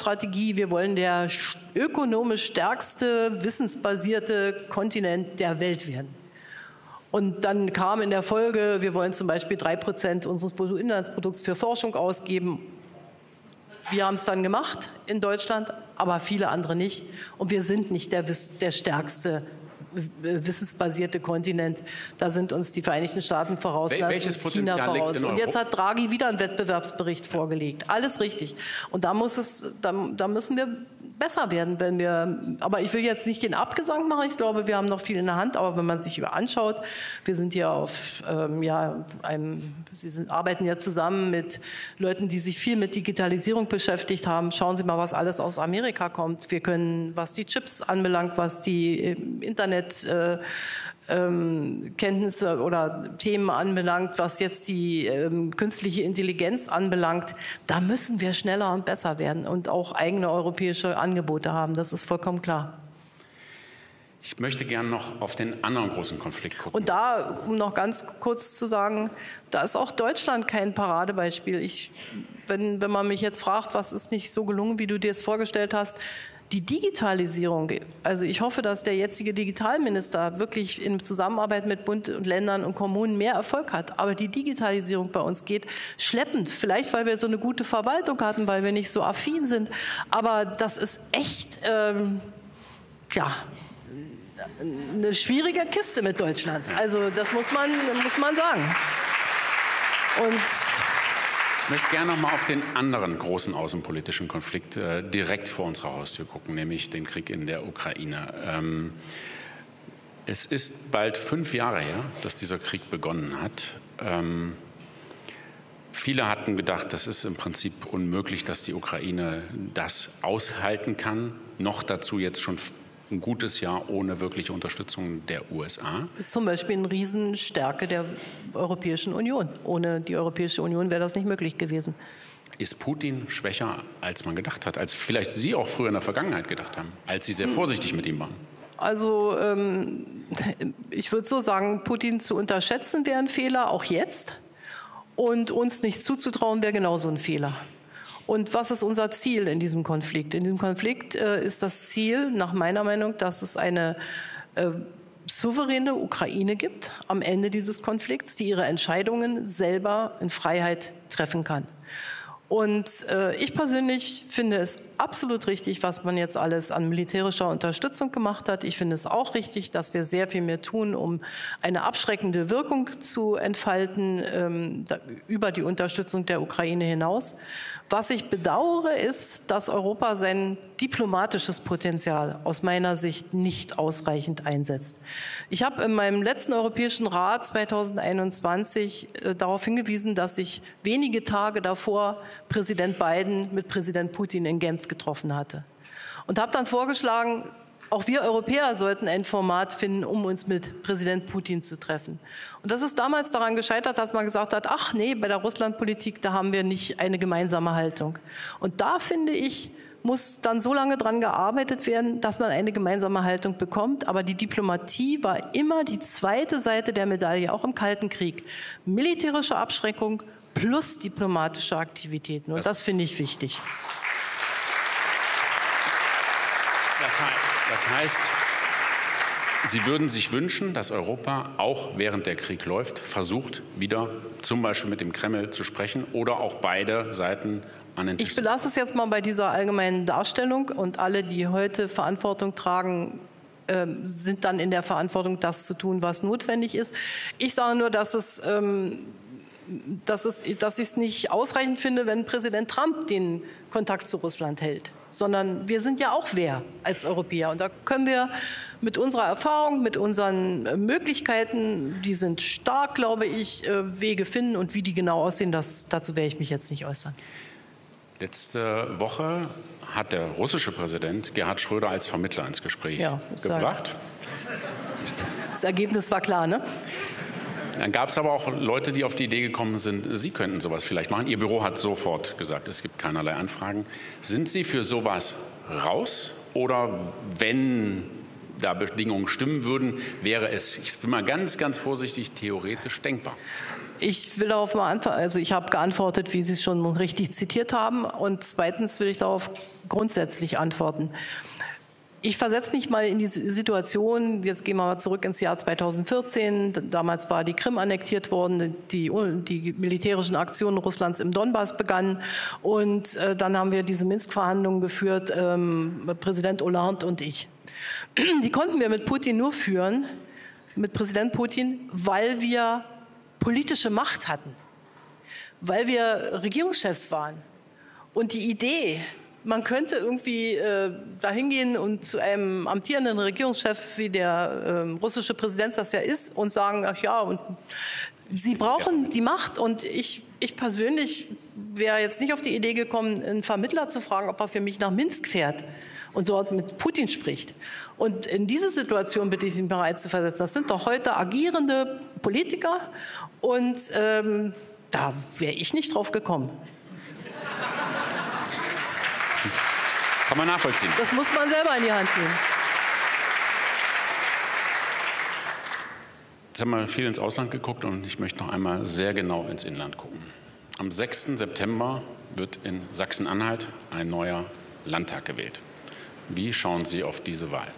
Strategie, wir wollen der ökonomisch stärkste, wissensbasierte Kontinent der Welt werden. Und dann kam in der Folge, wir wollen zum Beispiel 3% unseres Bruttoinlandsprodukts für Forschung ausgeben. Wir haben es dann gemacht in Deutschland, aber viele andere nicht. Und wir sind nicht der stärkste wissensbasierte Kontinent. Da sind uns die Vereinigten Staaten voraus, da ist uns China voraus. Und jetzt hat Draghi wieder einen Wettbewerbsbericht vorgelegt. Alles richtig. Und da müssen wir besser werden, wenn wir, aber ich will jetzt nicht den Abgesang machen, ich glaube, wir haben noch viel in der Hand, aber wenn man sich anschaut, wir sind ja auf, Sie arbeiten ja zusammen mit Leuten, die sich viel mit Digitalisierung beschäftigt haben. Schauen Sie mal, was alles aus Amerika kommt. Wir können, was die Chips anbelangt, was die Internetkenntnisse oder Themen anbelangt, was jetzt die künstliche Intelligenz anbelangt, da müssen wir schneller und besser werden und auch eigene europäische Angebote haben. Das ist vollkommen klar. Ich möchte gerne noch auf den anderen großen Konflikt gucken. Und da, um noch ganz kurz zu sagen, da ist auch Deutschland kein Paradebeispiel. Wenn man mich jetzt fragt, was ist nicht so gelungen, wie du dir es vorgestellt hast, die Digitalisierung, also ich hoffe, dass der jetzige Digitalminister wirklich in Zusammenarbeit mit Bund und Ländern und Kommunen mehr Erfolg hat. Aber die Digitalisierung bei uns geht schleppend. Vielleicht, weil wir so eine gute Verwaltung hatten, weil wir nicht so affin sind. Aber das ist echt, eine schwierige Kiste mit Deutschland. Also das muss man sagen. Und ich möchte gerne noch mal auf den anderen großen außenpolitischen Konflikt direkt vor unserer Haustür gucken, nämlich den Krieg in der Ukraine. Es ist bald 5 Jahre her, dass dieser Krieg begonnen hat. Viele hatten gedacht, das ist im Prinzip unmöglich, dass die Ukraine das aushalten kann. Noch dazu jetzt schon ein gutes Jahr ohne wirkliche Unterstützung der USA. Das ist zum Beispiel eine Riesenstärke der Europäischen Union. Ohne die Europäische Union wäre das nicht möglich gewesen. Ist Putin schwächer, als man gedacht hat, als vielleicht Sie auch früher in der Vergangenheit gedacht haben, als Sie sehr vorsichtig mit ihm waren? Also ich würde so sagen, Putin zu unterschätzen wäre ein Fehler, auch jetzt. Und uns nicht zuzutrauen wäre genauso ein Fehler. Und was ist unser Ziel in diesem Konflikt? In diesem Konflikt ist das Ziel, nach meiner Meinung, dass es eine souveräne Ukraine gibt am Ende dieses Konflikts, die ihre Entscheidungen selber in Freiheit treffen kann. Und ich persönlich finde es absolut richtig, was man jetzt alles an militärischer Unterstützung gemacht hat. Ich finde es auch richtig, dass wir sehr viel mehr tun, um eine abschreckende Wirkung zu entfalten über die Unterstützung der Ukraine hinaus. Was ich bedauere, ist, dass Europa sein diplomatisches Potenzial aus meiner Sicht nicht ausreichend einsetzt. Ich habe in meinem letzten Europäischen Rat 2021 darauf hingewiesen, dass ich wenige Tage davor Präsident Biden mit Präsident Putin in Genf getroffen hatte. Und habe dann vorgeschlagen, auch wir Europäer sollten ein Format finden, um uns mit Präsident Putin zu treffen. Und das ist damals daran gescheitert, dass man gesagt hat, ach nee, bei der Russlandpolitik, da haben wir nicht eine gemeinsame Haltung. Und da, finde ich, muss dann so lange dran gearbeitet werden, dass man eine gemeinsame Haltung bekommt. Aber die Diplomatie war immer die zweite Seite der Medaille, auch im Kalten Krieg. Militärische Abschreckung plus diplomatische Aktivitäten. Und das finde ich wichtig. Das heißt, Sie würden sich wünschen, dass Europa, auch während der Krieg läuft, versucht, wieder zum Beispiel mit dem Kreml zu sprechen oder auch beide Seiten an den Tisch. Ich belasse es jetzt mal bei dieser allgemeinen Darstellung und alle, die heute Verantwortung tragen, sind dann in der Verantwortung, das zu tun, was notwendig ist. Ich sage nur, dass ich es nicht ausreichend finde, wenn Präsident Trump den Kontakt zu Russland hält, sondern wir sind ja auch wer als Europäer. Und da können wir mit unserer Erfahrung, mit unseren Möglichkeiten, die sind stark, glaube ich, Wege finden. Und wie die genau aussehen, dazu werde ich mich jetzt nicht äußern. Letzte Woche hat der russische Präsident Gerhard Schröder als Vermittler ins Gespräch gebracht. Das Ergebnis war klar, ne? Dann gab es aber auch Leute, die auf die Idee gekommen sind, Sie könnten sowas vielleicht machen. Ihr Büro hat sofort gesagt, es gibt keinerlei Anfragen. Sind Sie für sowas raus? Oder wenn da Bedingungen stimmen würden, wäre es, ich bin mal ganz, ganz vorsichtig, theoretisch denkbar? Ich will darauf mal antworten. Also ich habe geantwortet, wie Sie es schon richtig zitiert haben. Und zweitens will ich darauf grundsätzlich antworten. Ich versetze mich mal in die Situation, jetzt gehen wir mal zurück ins Jahr 2014, damals war die Krim annektiert worden, die militärischen Aktionen Russlands im Donbass begannen und dann haben wir diese Minsk-Verhandlungen geführt, Präsident Hollande und ich. Die konnten wir mit Putin nur führen, mit Präsident Putin, weil wir politische Macht hatten, weil wir Regierungschefs waren. Und die Idee, man könnte irgendwie dahin gehen und zu einem amtierenden Regierungschef, wie der russische Präsident das ja ist, und sagen, ach ja, und Sie brauchen die Macht. Und ich persönlich wäre jetzt nicht auf die Idee gekommen, einen Vermittler zu fragen, ob er für mich nach Minsk fährt und dort mit Putin spricht. Und in diese Situation bin ich ihn bereit zu versetzen. Das sind doch heute agierende Politiker und da wäre ich nicht drauf gekommen. Kann man nachvollziehen. Das muss man selber in die Hand nehmen. Jetzt haben wir viel ins Ausland geguckt und ich möchte noch einmal sehr genau ins Inland gucken. Am 6. September wird in Sachsen-Anhalt ein neuer Landtag gewählt. Wie schauen Sie auf diese Wahl?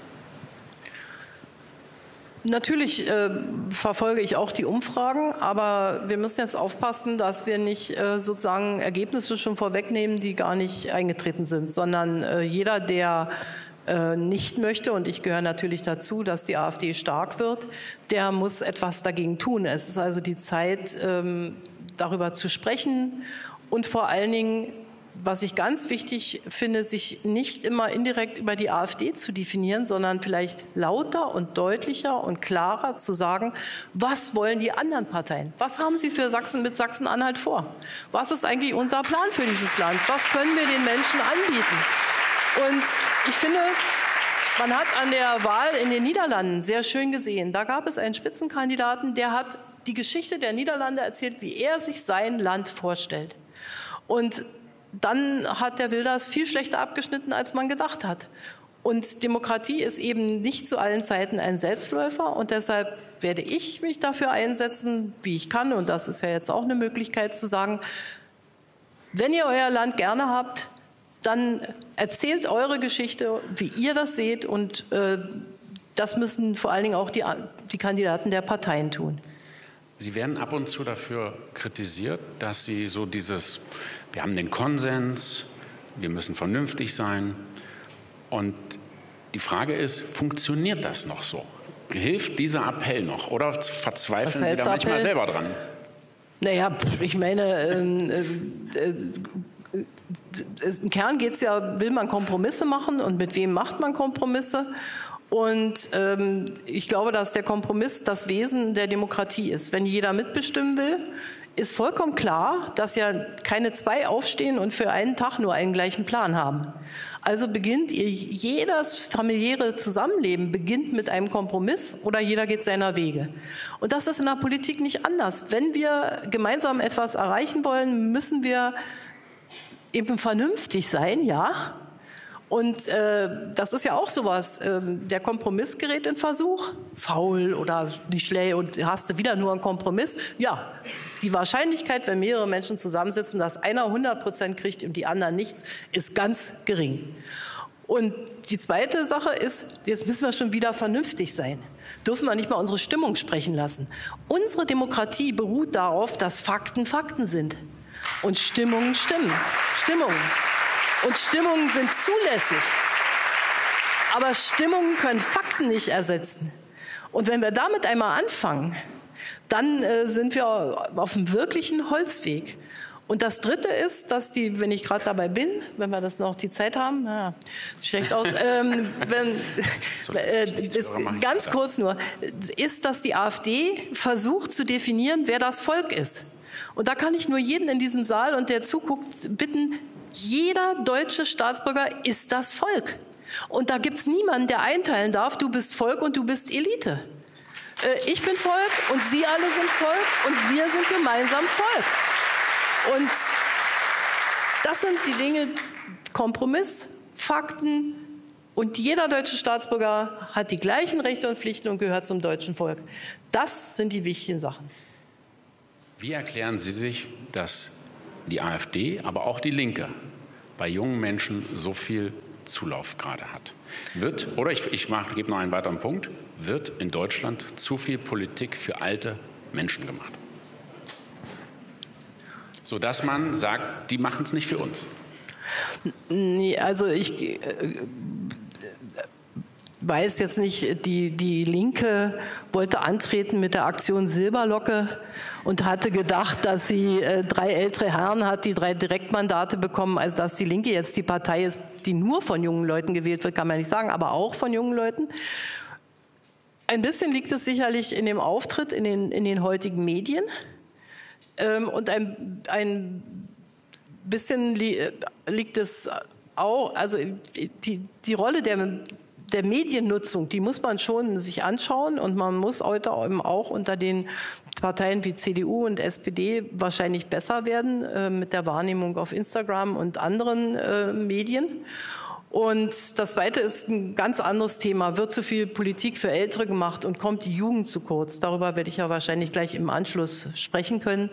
Natürlich verfolge ich auch die Umfragen, aber wir müssen jetzt aufpassen, dass wir nicht sozusagen Ergebnisse schon vorwegnehmen, die gar nicht eingetreten sind, sondern jeder, der nicht möchte, und ich gehöre natürlich dazu, dass die AfD stark wird, der muss etwas dagegen tun. Es ist also die Zeit, darüber zu sprechen und vor allen Dingen, was ich ganz wichtig finde, sich nicht immer indirekt über die AfD zu definieren, sondern vielleicht lauter und deutlicher und klarer zu sagen, was wollen die anderen Parteien? Was haben sie für Sachsen mit Sachsen-Anhalt vor? Was ist eigentlich unser Plan für dieses Land? Was können wir den Menschen anbieten? Und ich finde, man hat an der Wahl in den Niederlanden sehr schön gesehen, da gab es einen Spitzenkandidaten, der hat die Geschichte der Niederlande erzählt, wie er sich sein Land vorstellt. Und dann hat der Wilders viel schlechter abgeschnitten, als man gedacht hat. Und Demokratie ist eben nicht zu allen Zeiten ein Selbstläufer. Und deshalb werde ich mich dafür einsetzen, wie ich kann. Und das ist ja jetzt auch eine Möglichkeit zu sagen, wenn ihr euer Land gerne habt, dann erzählt eure Geschichte, wie ihr das seht. Und das müssen vor allen Dingen auch die Kandidaten der Parteien tun. Sie werden ab und zu dafür kritisiert, dass Sie so dieses, wir haben den Konsens, wir müssen vernünftig sein. Und die Frage ist, funktioniert das noch so? Hilft dieser Appell noch oder verzweifeln Sie da manchmal selber dran? Naja, ich meine, im Kern geht es ja, will man Kompromisse machen und mit wem macht man Kompromisse? Und ich glaube, dass der Kompromiss das Wesen der Demokratie ist. Wenn jeder mitbestimmen will, ist vollkommen klar, dass ja keine zwei aufstehen und für einen Tag nur einen gleichen Plan haben. Also beginnt jedes familiäre Zusammenleben beginnt mit einem Kompromiss oder jeder geht seiner Wege. Und das ist in der Politik nicht anders. Wenn wir gemeinsam etwas erreichen wollen, müssen wir eben vernünftig sein, ja. Und das ist ja auch sowas, der Kompromiss gerät in Versuch, faul oder nicht schlecht und hast du wieder nur einen Kompromiss. Ja, die Wahrscheinlichkeit, wenn mehrere Menschen zusammensitzen, dass einer 100% kriegt und die anderen nichts, ist ganz gering. Und die zweite Sache ist, jetzt müssen wir schon wieder vernünftig sein. Dürfen wir nicht mal unsere Stimmung sprechen lassen. Unsere Demokratie beruht darauf, dass Fakten Fakten sind und Stimmungen stimmen. Stimmungen. Und Stimmungen sind zulässig. Aber Stimmungen können Fakten nicht ersetzen. Und wenn wir damit einmal anfangen, dann sind wir auf einem wirklichen Holzweg. Und das Dritte ist, dass die, wenn ich gerade dabei bin, wenn wir das noch die Zeit haben, ja, sieht schlecht aus, ganz kurz nur, ist, dass die AfD versucht zu definieren, wer das Volk ist. Und da kann ich nur jeden in diesem Saal und der zuguckt bitten, jeder deutsche Staatsbürger ist das Volk. Und da gibt es niemanden, der einteilen darf, du bist Volk und du bist Elite. Ich bin Volk und Sie alle sind Volk und wir sind gemeinsam Volk. Und das sind die Dinge, Kompromiss, Fakten, und jeder deutsche Staatsbürger hat die gleichen Rechte und Pflichten und gehört zum deutschen Volk. Das sind die wichtigen Sachen. Wie erklären Sie sich, dass die AfD, aber auch die Linke bei jungen Menschen so viel Zulauf gerade hat? Gebe noch einen weiteren Punkt, wird in Deutschland zu viel Politik für alte Menschen gemacht? Sodass man sagt, die machen es nicht für uns. Nee, also ich weiß jetzt nicht, die Linke wollte antreten mit der Aktion Silberlocke und hatte gedacht, dass sie 3 ältere Herren hat, die 3 Direktmandate bekommen, also dass die Linke jetzt die Partei ist, die nur von jungen Leuten gewählt wird, kann man nicht sagen, aber auch von jungen Leuten. Ein bisschen liegt es sicherlich in dem Auftritt in den heutigen Medien und ein bisschen liegt es auch, also die Rolle der Mediennutzung, die muss man schon sich anschauen und man muss heute eben auch unter den Parteien wie CDU und SPD wahrscheinlich besser werden mit der Wahrnehmung auf Instagram und anderen Medien. Und das Zweite ist ein ganz anderes Thema. Wird zu viel Politik für Ältere gemacht und kommt die Jugend zu kurz? Darüber werde ich ja wahrscheinlich gleich im Anschluss sprechen können.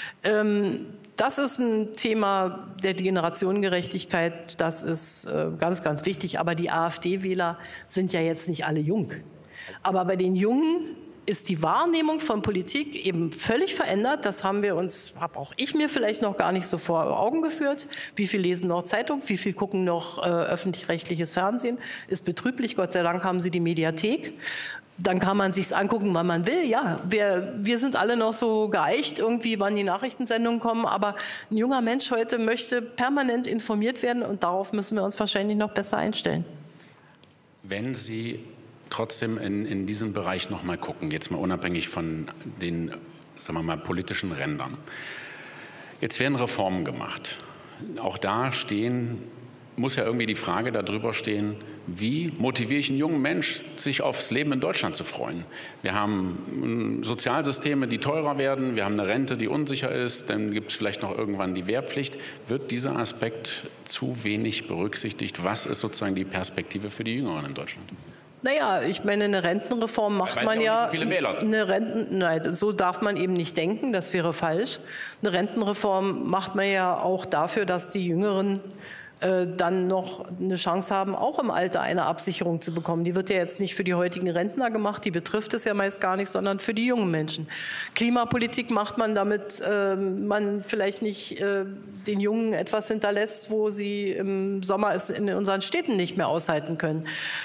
Das ist ein Thema der Generationengerechtigkeit, das ist ganz, ganz wichtig. Aber die AfD-Wähler sind ja jetzt nicht alle jung. Aber bei den Jungen ist die Wahrnehmung von Politik eben völlig verändert. Das habe auch ich mir vielleicht noch gar nicht so vor Augen geführt. Wie viel lesen noch Zeitung, wie viel gucken noch öffentlich-rechtliches Fernsehen? Ist betrüblich, Gott sei Dank haben sie die Mediathek. Dann kann man sich's angucken, wann man will. Ja, wir sind alle noch so geeicht, irgendwie, wann die Nachrichtensendungen kommen. Aber ein junger Mensch heute möchte permanent informiert werden und darauf müssen wir uns wahrscheinlich noch besser einstellen. Wenn Sie trotzdem in diesem Bereich noch mal gucken, jetzt mal unabhängig von den, sagen wir mal, politischen Rändern. Jetzt werden Reformen gemacht. Auch da muss ja irgendwie die Frage darüber stehen, wie motiviere ich einen jungen Mensch, sich aufs Leben in Deutschland zu freuen? Wir haben Sozialsysteme, die teurer werden, wir haben eine Rente, die unsicher ist, dann gibt es vielleicht noch irgendwann die Wehrpflicht. Wird dieser Aspekt zu wenig berücksichtigt? Was ist sozusagen die Perspektive für die Jüngeren in Deutschland? Naja, ich meine, eine Rentenreform macht man ja. So viele Wähler sind. Nein, so darf man eben nicht denken, das wäre falsch. Eine Rentenreform macht man ja auch dafür, dass die Jüngeren dann noch eine Chance haben, auch im Alter eine Absicherung zu bekommen. Die wird ja jetzt nicht für die heutigen Rentner gemacht, die betrifft es ja meist gar nicht, sondern für die jungen Menschen. Klimapolitik macht man, damit man vielleicht nicht den Jungen etwas hinterlässt, wo sie im Sommer es in unseren Städten nicht mehr aushalten können.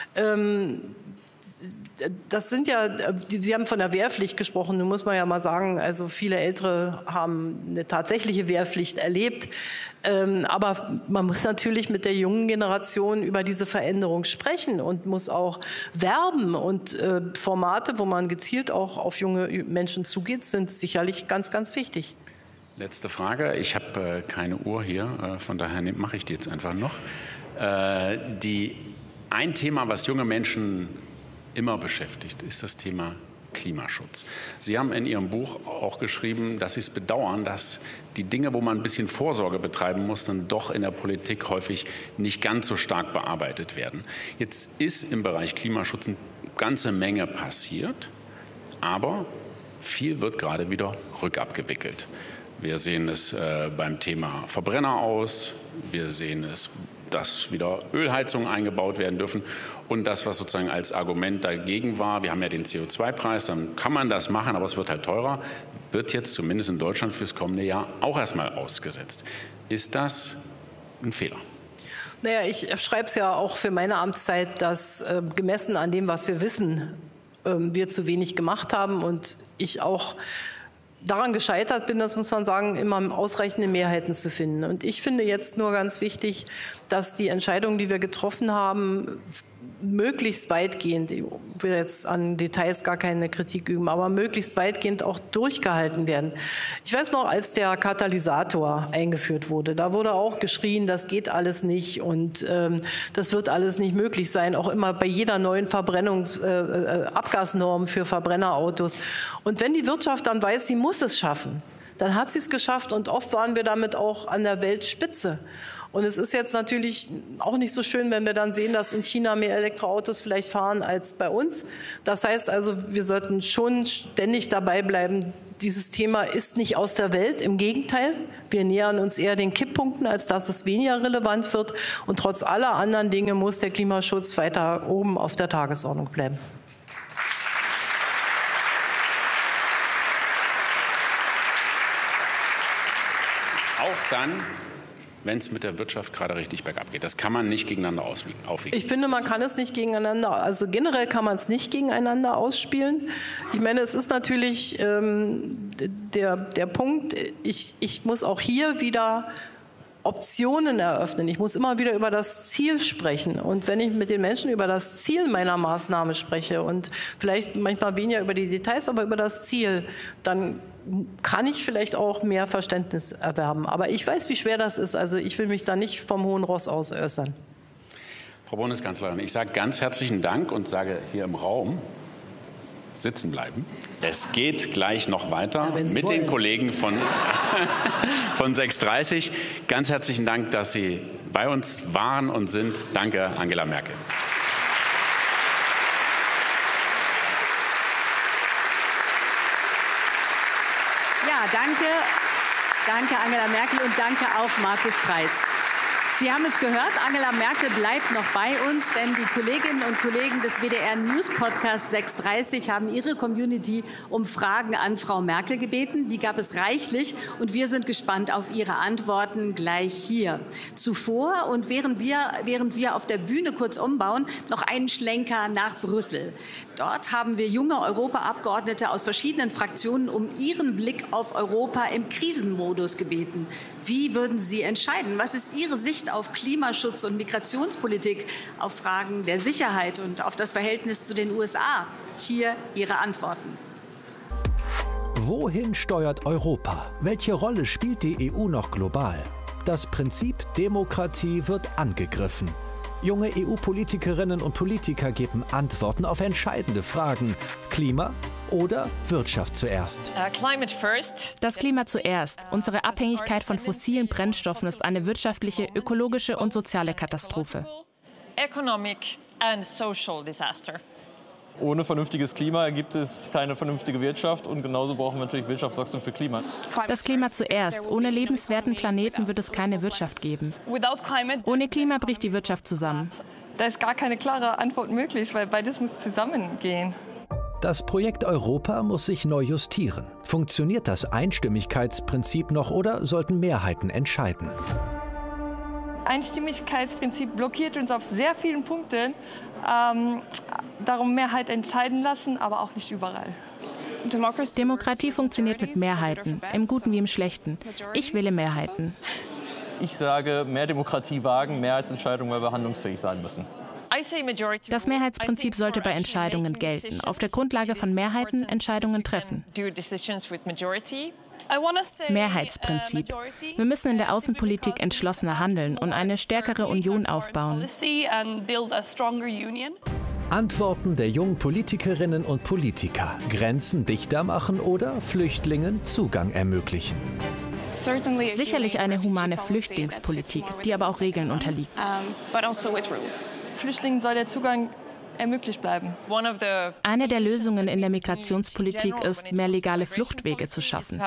Das sind ja, Sie haben von der Wehrpflicht gesprochen, nun muss man ja mal sagen, also viele Ältere haben eine tatsächliche Wehrpflicht erlebt, aber man muss natürlich mit der jungen Generation über diese Veränderung sprechen und muss auch werben und Formate, wo man gezielt auch auf junge Menschen zugeht, sind sicherlich ganz, ganz wichtig. Letzte Frage, ich habe keine Uhr hier, von daher mache ich die jetzt einfach noch. Ein Thema, was junge Menschen immer beschäftigt, ist das Thema Klimaschutz. Sie haben in Ihrem Buch auch geschrieben, dass Sie es bedauern, dass die Dinge, wo man ein bisschen Vorsorge betreiben muss, dann doch in der Politik häufig nicht ganz so stark bearbeitet werden. Jetzt ist im Bereich Klimaschutz eine ganze Menge passiert, aber viel wird gerade wieder rückabgewickelt. Wir sehen es beim Thema Verbrenner aus, wir sehen es, dass wieder Ölheizungen eingebaut werden dürfen. Und das, was sozusagen als Argument dagegen war, wir haben ja den CO2-Preis, dann kann man das machen, aber es wird halt teurer, wird jetzt zumindest in Deutschland fürs kommende Jahr auch erstmal ausgesetzt. Ist das ein Fehler? Naja, ich schreibe es ja auch für meine Amtszeit, dass gemessen an dem, was wir wissen, wir zu wenig gemacht haben und ich auch daran gescheitert bin, das muss man sagen, immer ausreichende Mehrheiten zu finden. Und ich finde jetzt nur ganz wichtig, dass die Entscheidungen, die wir getroffen haben, möglichst weitgehend, ich will jetzt an Details gar keine Kritik üben, aber möglichst weitgehend auch durchgehalten werden. Ich weiß noch, als der Katalysator eingeführt wurde, da wurde auch geschrien, das geht alles nicht und das wird alles nicht möglich sein, auch immer bei jeder neuen Abgasnorm für Verbrennerautos. Und wenn die Wirtschaft dann weiß, sie muss es schaffen, dann hat sie es geschafft und oft waren wir damit auch an der Weltspitze. Und es ist jetzt natürlich auch nicht so schön, wenn wir dann sehen, dass in China mehr Elektroautos vielleicht fahren als bei uns. Das heißt also, wir sollten schon ständig dabei bleiben. Dieses Thema ist nicht aus der Welt, im Gegenteil. Wir nähern uns eher den Kipppunkten, als dass es weniger relevant wird. Und trotz aller anderen Dinge muss der Klimaschutz weiter oben auf der Tagesordnung bleiben. Auch dann, wenn es mit der Wirtschaft gerade richtig bergab geht. Das kann man nicht gegeneinander aufwiegen. Ich finde, man kann es nicht gegeneinander, also generell kann man es nicht gegeneinander ausspielen. Ich meine, es ist natürlich der Punkt, ich muss auch hier wieder Optionen eröffnen. Ich muss immer wieder über das Ziel sprechen. Und wenn ich mit den Menschen über das Ziel meiner Maßnahme spreche und vielleicht manchmal weniger über die Details, aber über das Ziel, dann kann ich vielleicht auch mehr Verständnis erwerben. Aber ich weiß, wie schwer das ist. Also ich will mich da nicht vom hohen Ross aus äußern. Frau Bundeskanzlerin, ich sage ganz herzlichen Dank und sage hier im Raum, sitzen bleiben. Es geht gleich noch weiter mit den Kollegen von 6:30. Ganz herzlichen Dank, dass Sie bei uns waren und sind. Danke, Angela Merkel. Ja, danke Angela Merkel und danke auch Markus Preis. Sie haben es gehört, Angela Merkel bleibt noch bei uns, denn die Kolleginnen und Kollegen des WDR News Podcast 6:30 haben ihre Community um Fragen an Frau Merkel gebeten. Die gab es reichlich und wir sind gespannt auf Ihre Antworten gleich hier. Zuvor und während wir auf der Bühne kurz umbauen, noch einen Schlenker nach Brüssel. Dort haben wir junge Europaabgeordnete aus verschiedenen Fraktionen um ihren Blick auf Europa im Krisenmodus gebeten. Wie würden Sie entscheiden? Was ist Ihre Sicht auf Klimaschutz und Migrationspolitik, auf Fragen der Sicherheit und auf das Verhältnis zu den USA? Hier Ihre Antworten. Wohin steuert Europa? Welche Rolle spielt die EU noch global? Das Prinzip Demokratie wird angegriffen. Junge EU-Politikerinnen und Politiker geben Antworten auf entscheidende Fragen. Klima oder Wirtschaft zuerst? Das Klima zuerst. Unsere Abhängigkeit von fossilen Brennstoffen ist eine wirtschaftliche, ökologische und soziale Katastrophe. Ohne vernünftiges Klima gibt es keine vernünftige Wirtschaft und genauso brauchen wir natürlich Wirtschaftswachstum für Klima. Das Klima zuerst. Ohne lebenswerten Planeten wird es keine Wirtschaft geben. Ohne Klima bricht die Wirtschaft zusammen. Da ist gar keine klare Antwort möglich, weil beides muss zusammengehen. Das Projekt Europa muss sich neu justieren. Funktioniert das Einstimmigkeitsprinzip noch oder sollten Mehrheiten entscheiden? Einstimmigkeitsprinzip blockiert uns auf sehr vielen Punkten. Darum Mehrheit entscheiden lassen, aber auch nicht überall. Demokratie funktioniert mit Mehrheiten, im Guten wie im Schlechten. Ich wähle Mehrheiten. Ich sage, mehr Demokratie wagen, Mehrheitsentscheidungen, weil wir handlungsfähig sein müssen. Das Mehrheitsprinzip sollte bei Entscheidungen gelten. Auf der Grundlage von Mehrheiten Entscheidungen treffen. Mehrheitsprinzip. Wir müssen in der Außenpolitik entschlossener handeln und eine stärkere Union aufbauen. Antworten der jungen Politikerinnen und Politiker. Grenzen dichter machen oder Flüchtlingen Zugang ermöglichen. Sicherlich eine humane Flüchtlingspolitik, die aber auch Regeln unterliegt. Flüchtlingen soll der Zugang ermöglicht bleiben. Eine der Lösungen in der Migrationspolitik ist, mehr legale Fluchtwege zu schaffen.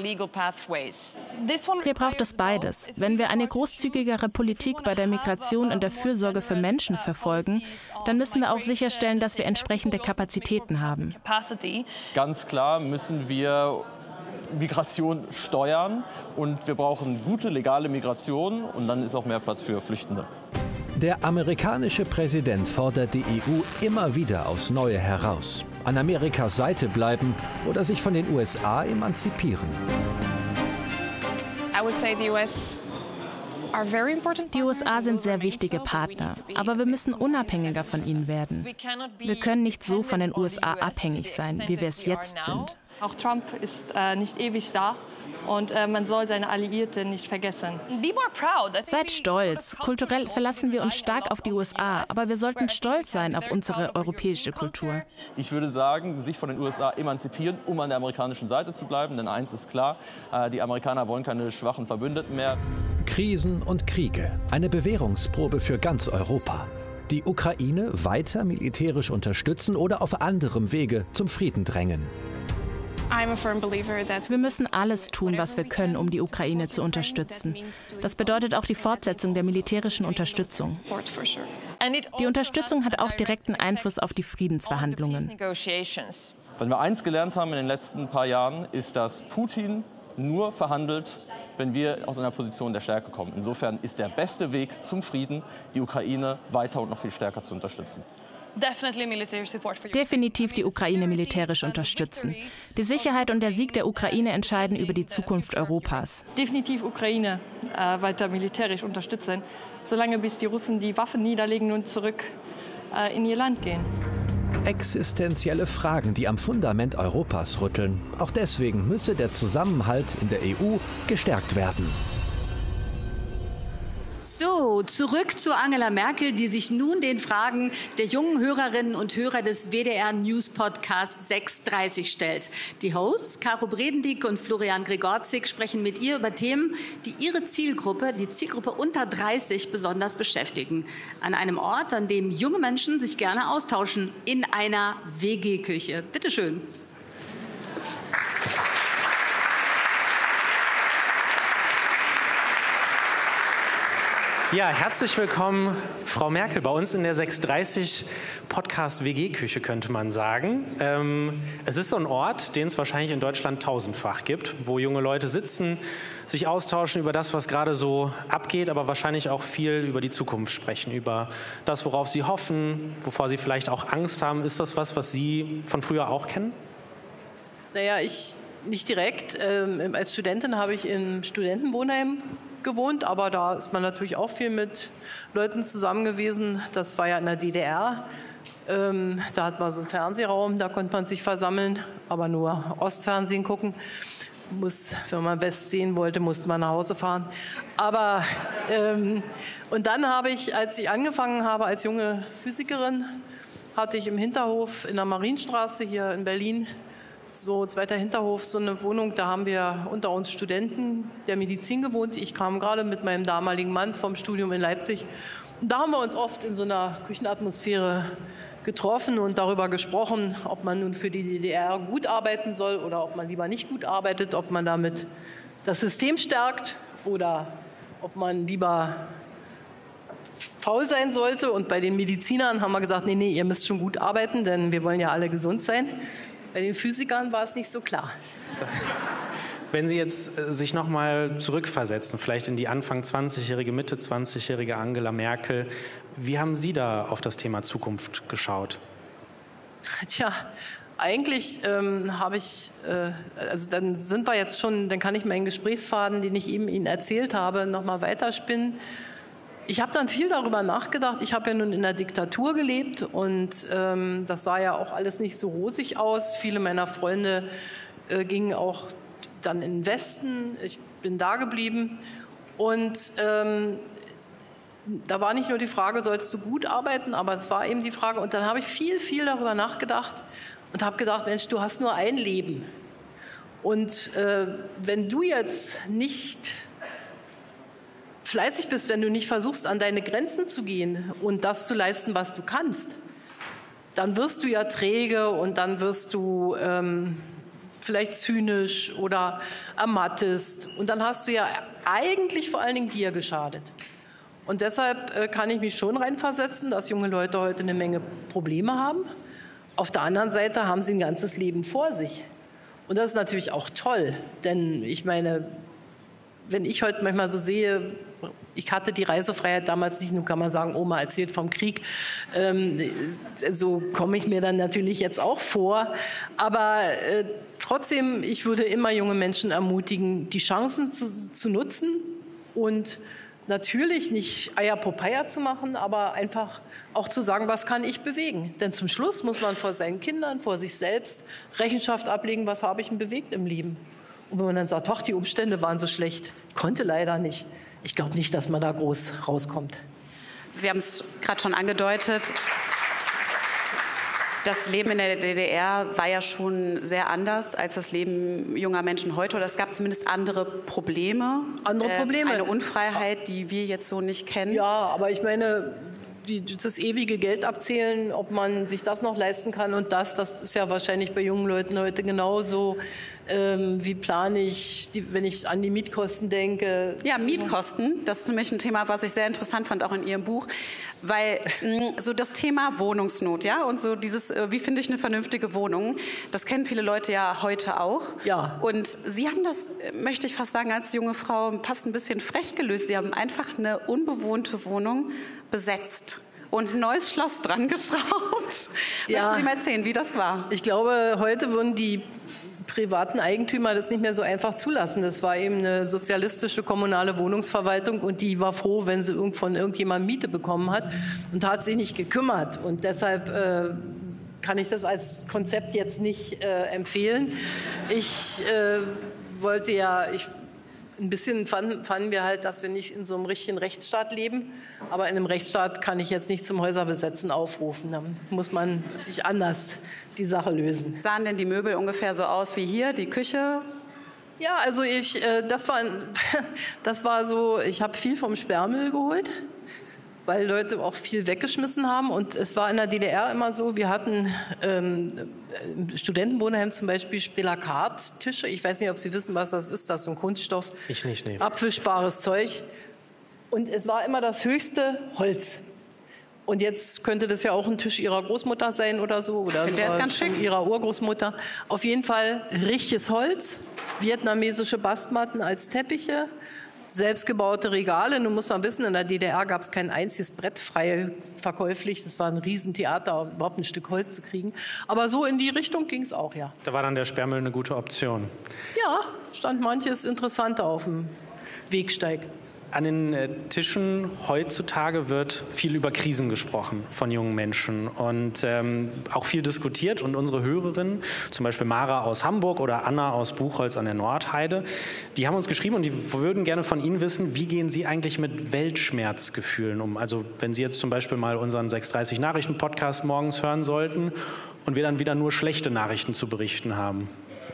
Hier braucht es beides. Wenn wir eine großzügigere Politik bei der Migration und der Fürsorge für Menschen verfolgen, dann müssen wir auch sicherstellen, dass wir entsprechende Kapazitäten haben. Ganz klar müssen wir Migration steuern und wir brauchen gute legale Migration und dann ist auch mehr Platz für Flüchtende. Der amerikanische Präsident fordert die EU immer wieder aufs Neue heraus. An Amerikas Seite bleiben oder sich von den USA emanzipieren. Die USA sind sehr wichtige Partner, aber wir müssen unabhängiger von ihnen werden. Wir können nicht so von den USA abhängig sein, wie wir es jetzt sind. Auch Trump ist nicht ewig da Und man soll seine Alliierten nicht vergessen. Seid stolz. Kulturell verlassen wir uns stark auf die USA, aber wir sollten stolz sein auf unsere europäische Kultur. Ich würde sagen, sich von den USA emanzipieren, um an der amerikanischen Seite zu bleiben. Denn eins ist klar, die Amerikaner wollen keine schwachen Verbündeten mehr. Krisen und Kriege, eine Bewährungsprobe für ganz Europa. Die Ukraine weiter militärisch unterstützen oder auf anderem Wege zum Frieden drängen. Wir müssen alles tun, was wir können, um die Ukraine zu unterstützen. Das bedeutet auch die Fortsetzung der militärischen Unterstützung. Die Unterstützung hat auch direkten Einfluss auf die Friedensverhandlungen. Wenn wir eins gelernt haben in den letzten paar Jahren, ist, dass Putin nur verhandelt, wenn wir aus einer Position der Stärke kommen. Insofern ist der beste Weg zum Frieden, die Ukraine weiter und noch viel stärker zu unterstützen. Definitiv die Ukraine militärisch unterstützen. Die Sicherheit und der Sieg der Ukraine entscheiden über die Zukunft Europas. Definitiv Ukraine weiter militärisch unterstützen, solange bis die Russen die Waffen niederlegen und zurück in ihr Land gehen. Existenzielle Fragen, die am Fundament Europas rütteln. Auch deswegen müsse der Zusammenhalt in der EU gestärkt werden. So, zurück zu Angela Merkel, die sich nun den Fragen der jungen Hörerinnen und Hörer des WDR News Podcasts 630 stellt. Die Hosts Caro Bredendieck und Florian Gregorzig sprechen mit ihr über Themen, die ihre Zielgruppe, die Zielgruppe unter 30, besonders beschäftigen. An einem Ort, an dem junge Menschen sich gerne austauschen, in einer WG-Küche. Bitte schön. Ja, herzlich willkommen, Frau Merkel, bei uns in der 630 Podcast WG-Küche, könnte man sagen. Es ist so ein Ort, den es wahrscheinlich in Deutschland tausendfach gibt, wo junge Leute sitzen, sich austauschen über das, was gerade so abgeht, aber wahrscheinlich auch viel über die Zukunft sprechen, über das, worauf sie hoffen, wovor sie vielleicht auch Angst haben. Ist das was Sie von früher auch kennen? Naja, ich nicht direkt. Als Studentin habe ich im Studentenwohnheim gewohnt, aber da ist man natürlich auch viel mit Leuten zusammen gewesen. Das war ja in der DDR. Da hat man so einen Fernsehraum, da konnte man sich versammeln, aber nur Ostfernsehen gucken. Wenn man West sehen wollte, musste man nach Hause fahren. Aber und dann habe ich, als ich angefangen habe als junge Physikerin, hatte ich im Hinterhof in der Marienstraße hier in Berlin, so zweiter Hinterhof, so eine Wohnung, da haben wir unter uns Studenten der Medizin gewohnt. Ich kam gerade mit meinem damaligen Mann vom Studium in Leipzig. Und da haben wir uns oft in so einer Küchenatmosphäre getroffen und darüber gesprochen, ob man nun für die DDR gut arbeiten soll oder ob man lieber nicht gut arbeitet, ob man damit das System stärkt oder ob man lieber faul sein sollte. Und bei den Medizinern haben wir gesagt, nee, ihr müsst schon gut arbeiten, denn wir wollen ja alle gesund sein. Bei den Physikern war es nicht so klar. Wenn Sie jetzt sich noch mal zurückversetzen, vielleicht in die Anfang 20-jährige, Mitte 20-jährige Angela Merkel, wie haben Sie da auf das Thema Zukunft geschaut? Tja, eigentlich habe ich, also dann sind wir jetzt schon, dann kann ich meinen Gesprächsfaden, den ich eben Ihnen erzählt habe, noch mal weiterspinnen. Ich habe dann viel darüber nachgedacht. Ich habe ja nun in der Diktatur gelebt und das sah ja auch alles nicht so rosig aus. Viele meiner Freunde gingen auch dann in den Westen. Ich bin da geblieben. Und da war nicht nur die Frage, sollst du gut arbeiten, aber es war eben die Frage. Und dann habe ich viel darüber nachgedacht und habe gedacht, Mensch, du hast nur ein Leben. Und wenn du jetzt nicht fleißig bist, wenn du nicht versuchst, an deine Grenzen zu gehen und das zu leisten, was du kannst, dann wirst du ja träge und dann wirst du vielleicht zynisch oder ermattest. Und dann hast du ja eigentlich vor allen Dingen dir geschadet. Und deshalb kann ich mich schon reinversetzen, dass junge Leute heute eine Menge Probleme haben. Auf der anderen Seite haben sie ein ganzes Leben vor sich. Und das ist natürlich auch toll, denn ich meine, wenn ich heute manchmal so sehe, ich hatte die Reisefreiheit damals nicht, nun kann man sagen, Oma erzählt vom Krieg, so komme ich mir dann natürlich jetzt auch vor, aber trotzdem, ich würde immer junge Menschen ermutigen, die Chancen zu nutzen und natürlich nicht Eierpopeia zu machen, aber einfach auch zu sagen, was kann ich bewegen? Denn zum Schluss muss man vor seinen Kindern, vor sich selbst Rechenschaft ablegen, was habe ich denn bewegt im Leben? Und wenn man dann sagt, ach, die Umstände waren so schlecht, konnte leider nicht. Ich glaube nicht, dass man da groß rauskommt. Sie haben es gerade schon angedeutet. Das Leben in der DDR war ja schon sehr anders als das Leben junger Menschen heute. Oder es gab zumindest andere Probleme. Andere Probleme. Eine Unfreiheit, die wir jetzt so nicht kennen. Ja, aber ich meine, das ewige Geld abzählen, ob man sich das noch leisten kann und das ist ja wahrscheinlich bei jungen Leuten heute genauso. Wie plane ich, wenn ich an die Mietkosten denke? Ja, Mietkosten, das ist nämlich ein Thema, was ich sehr interessant fand, auch in Ihrem Buch. Weil so das Thema Wohnungsnot, ja, und so dieses, wie finde ich eine vernünftige Wohnung, das kennen viele Leute ja heute auch. Ja. Und Sie haben das, möchte ich fast sagen, als junge Frau fast ein bisschen frech gelöst. Sie haben einfach eine unbewohnte Wohnung besetzt und ein neues Schloss dran geschraubt. Ja. Möchten Sie mal erzählen, wie das war? Ich glaube, heute würden die privaten Eigentümer das nicht mehr so einfach zulassen. Das war eben eine sozialistische kommunale Wohnungsverwaltung und die war froh, wenn sie von irgendjemandem Miete bekommen hat und hat sich nicht gekümmert. Und deshalb kann ich das als Konzept jetzt nicht empfehlen. Ich wollte ja... Ein bisschen fanden wir halt, dass wir nicht in so einem richtigen Rechtsstaat leben. Aber in einem Rechtsstaat kann ich jetzt nicht zum Häuserbesetzen aufrufen. Dann muss man sich anders die Sache lösen. Sahen denn die Möbel ungefähr so aus wie hier, die Küche? Ja, also das war so, ich habe viel vom Sperrmüll geholt, weil Leute auch viel weggeschmissen haben. Und es war in der DDR immer so, wir hatten im Studentenwohnheim zum Beispiel Spelakat-Tische. Ich weiß nicht, ob Sie wissen, was das ist. Das ist so ein Kunststoff. Ich nicht, nee. Abwischbares Zeug. Und es war immer das höchste Holz. Und jetzt könnte das ja auch ein Tisch Ihrer Großmutter sein oder so. Oder der ist ganz schick. Ihrer Urgroßmutter. Auf jeden Fall richtiges Holz, vietnamesische Bastmatten als Teppiche, selbstgebaute Regale. Nun muss man wissen, in der DDR gab es kein einziges Brett frei verkäuflich. Das war ein Riesentheater, überhaupt ein Stück Holz zu kriegen. Aber so in die Richtung ging es auch, ja. Da war dann der Sperrmüll eine gute Option. Ja, stand manches Interessanter auf dem Wegsteig. An den Tischen heutzutage wird viel über Krisen gesprochen von jungen Menschen und auch viel diskutiert. Und unsere Hörerinnen, zum Beispiel Mara aus Hamburg oder Anna aus Buchholz an der Nordheide, die haben uns geschrieben und die würden gerne von Ihnen wissen, wie gehen Sie eigentlich mit Weltschmerzgefühlen um? Also wenn Sie jetzt zum Beispiel mal unseren 6:30 Nachrichten-Podcast morgens hören sollten und wir dann wieder nur schlechte Nachrichten zu berichten haben.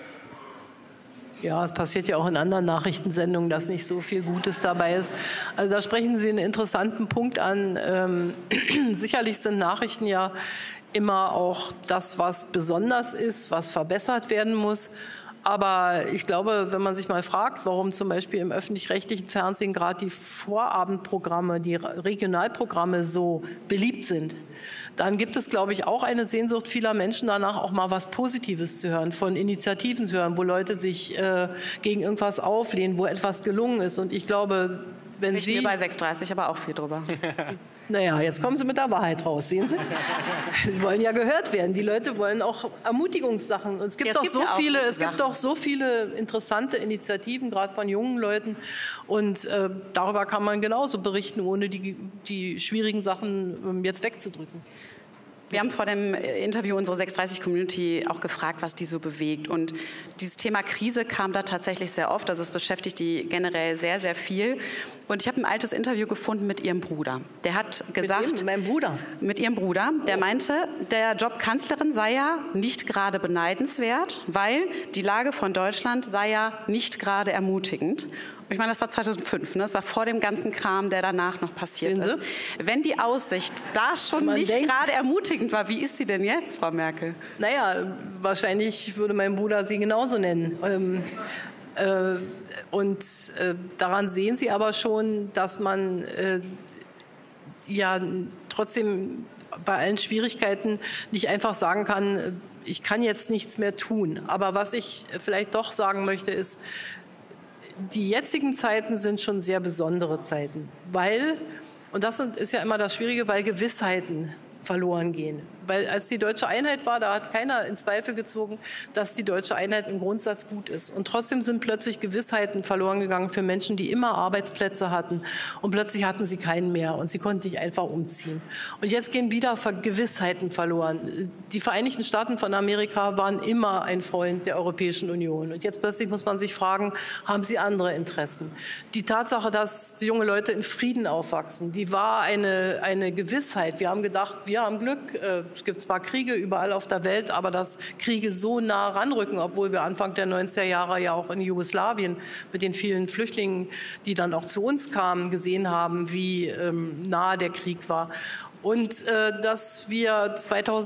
Ja, es passiert ja auch in anderen Nachrichtensendungen, dass nicht so viel Gutes dabei ist. Also da sprechen Sie einen interessanten Punkt an. Sicherlich sind Nachrichten ja immer auch das, was besonders ist, was verbessert werden muss. Aber ich glaube, wenn man sich mal fragt, warum zum Beispiel im öffentlich-rechtlichen Fernsehen gerade die Vorabendprogramme, die Regionalprogramme so beliebt sind, dann gibt es, glaube ich, auch eine Sehnsucht vieler Menschen danach, auch mal was Positives zu hören, von Initiativen zu hören, wo Leute sich gegen irgendwas auflehnen, wo etwas gelungen ist. Und ich glaube, wenn Sie... Ich bei 6:30 aber auch viel drüber. Naja, jetzt kommen Sie mit der Wahrheit raus, sehen Sie? Sie wollen ja gehört werden. Die Leute wollen auch Ermutigungssachen. Und es gibt doch so viele interessante Initiativen, gerade von jungen Leuten. Und darüber kann man genauso berichten, ohne die schwierigen Sachen jetzt wegzudrücken. Wir haben vor dem Interview unsere 6:30-Community auch gefragt, was die so bewegt. Und dieses Thema Krise kam da tatsächlich sehr oft. Also es beschäftigt die generell sehr, sehr viel. Und ich habe ein altes Interview gefunden mit ihrem Bruder. Der hat gesagt... Mit meinem Bruder? Mit ihrem Bruder. Der meinte, der Job Kanzlerin sei ja nicht gerade beneidenswert, weil die Lage von Deutschland sei ja nicht gerade ermutigend. Ich meine, das war 2005, ne? Das war vor dem ganzen Kram, der danach noch passiert ist. Wenn die Aussicht da schon nicht gerade ermutigend war, wie ist sie denn jetzt, Frau Merkel? Naja, wahrscheinlich würde mein Bruder sie genauso nennen. Daran sehen Sie aber schon, dass man ja trotzdem bei allen Schwierigkeiten nicht einfach sagen kann, ich kann jetzt nichts mehr tun. Aber was ich vielleicht doch sagen möchte, ist, die jetzigen Zeiten sind schon sehr besondere Zeiten, weil, und das ist ja immer das Schwierige, weil Gewissheiten verloren gehen. Weil als die deutsche Einheit war, da hat keiner in Zweifel gezogen, dass die deutsche Einheit im Grundsatz gut ist. Und trotzdem sind plötzlich Gewissheiten verloren gegangen für Menschen, die immer Arbeitsplätze hatten. Und plötzlich hatten sie keinen mehr und sie konnten nicht einfach umziehen. Und jetzt gehen wieder Gewissheiten verloren. Die Vereinigten Staaten von Amerika waren immer ein Freund der Europäischen Union. Und jetzt plötzlich muss man sich fragen, haben sie andere Interessen? Die Tatsache, dass junge Leute in Frieden aufwachsen, die war eine Gewissheit. Wir haben gedacht, wir haben Glück. Es gibt zwar Kriege überall auf der Welt, aber dass Kriege so nah ranrücken, obwohl wir Anfang der 90er Jahre ja auch in Jugoslawien mit den vielen Flüchtlingen, die dann auch zu uns kamen, gesehen haben, wie nah der Krieg war. Und dass wir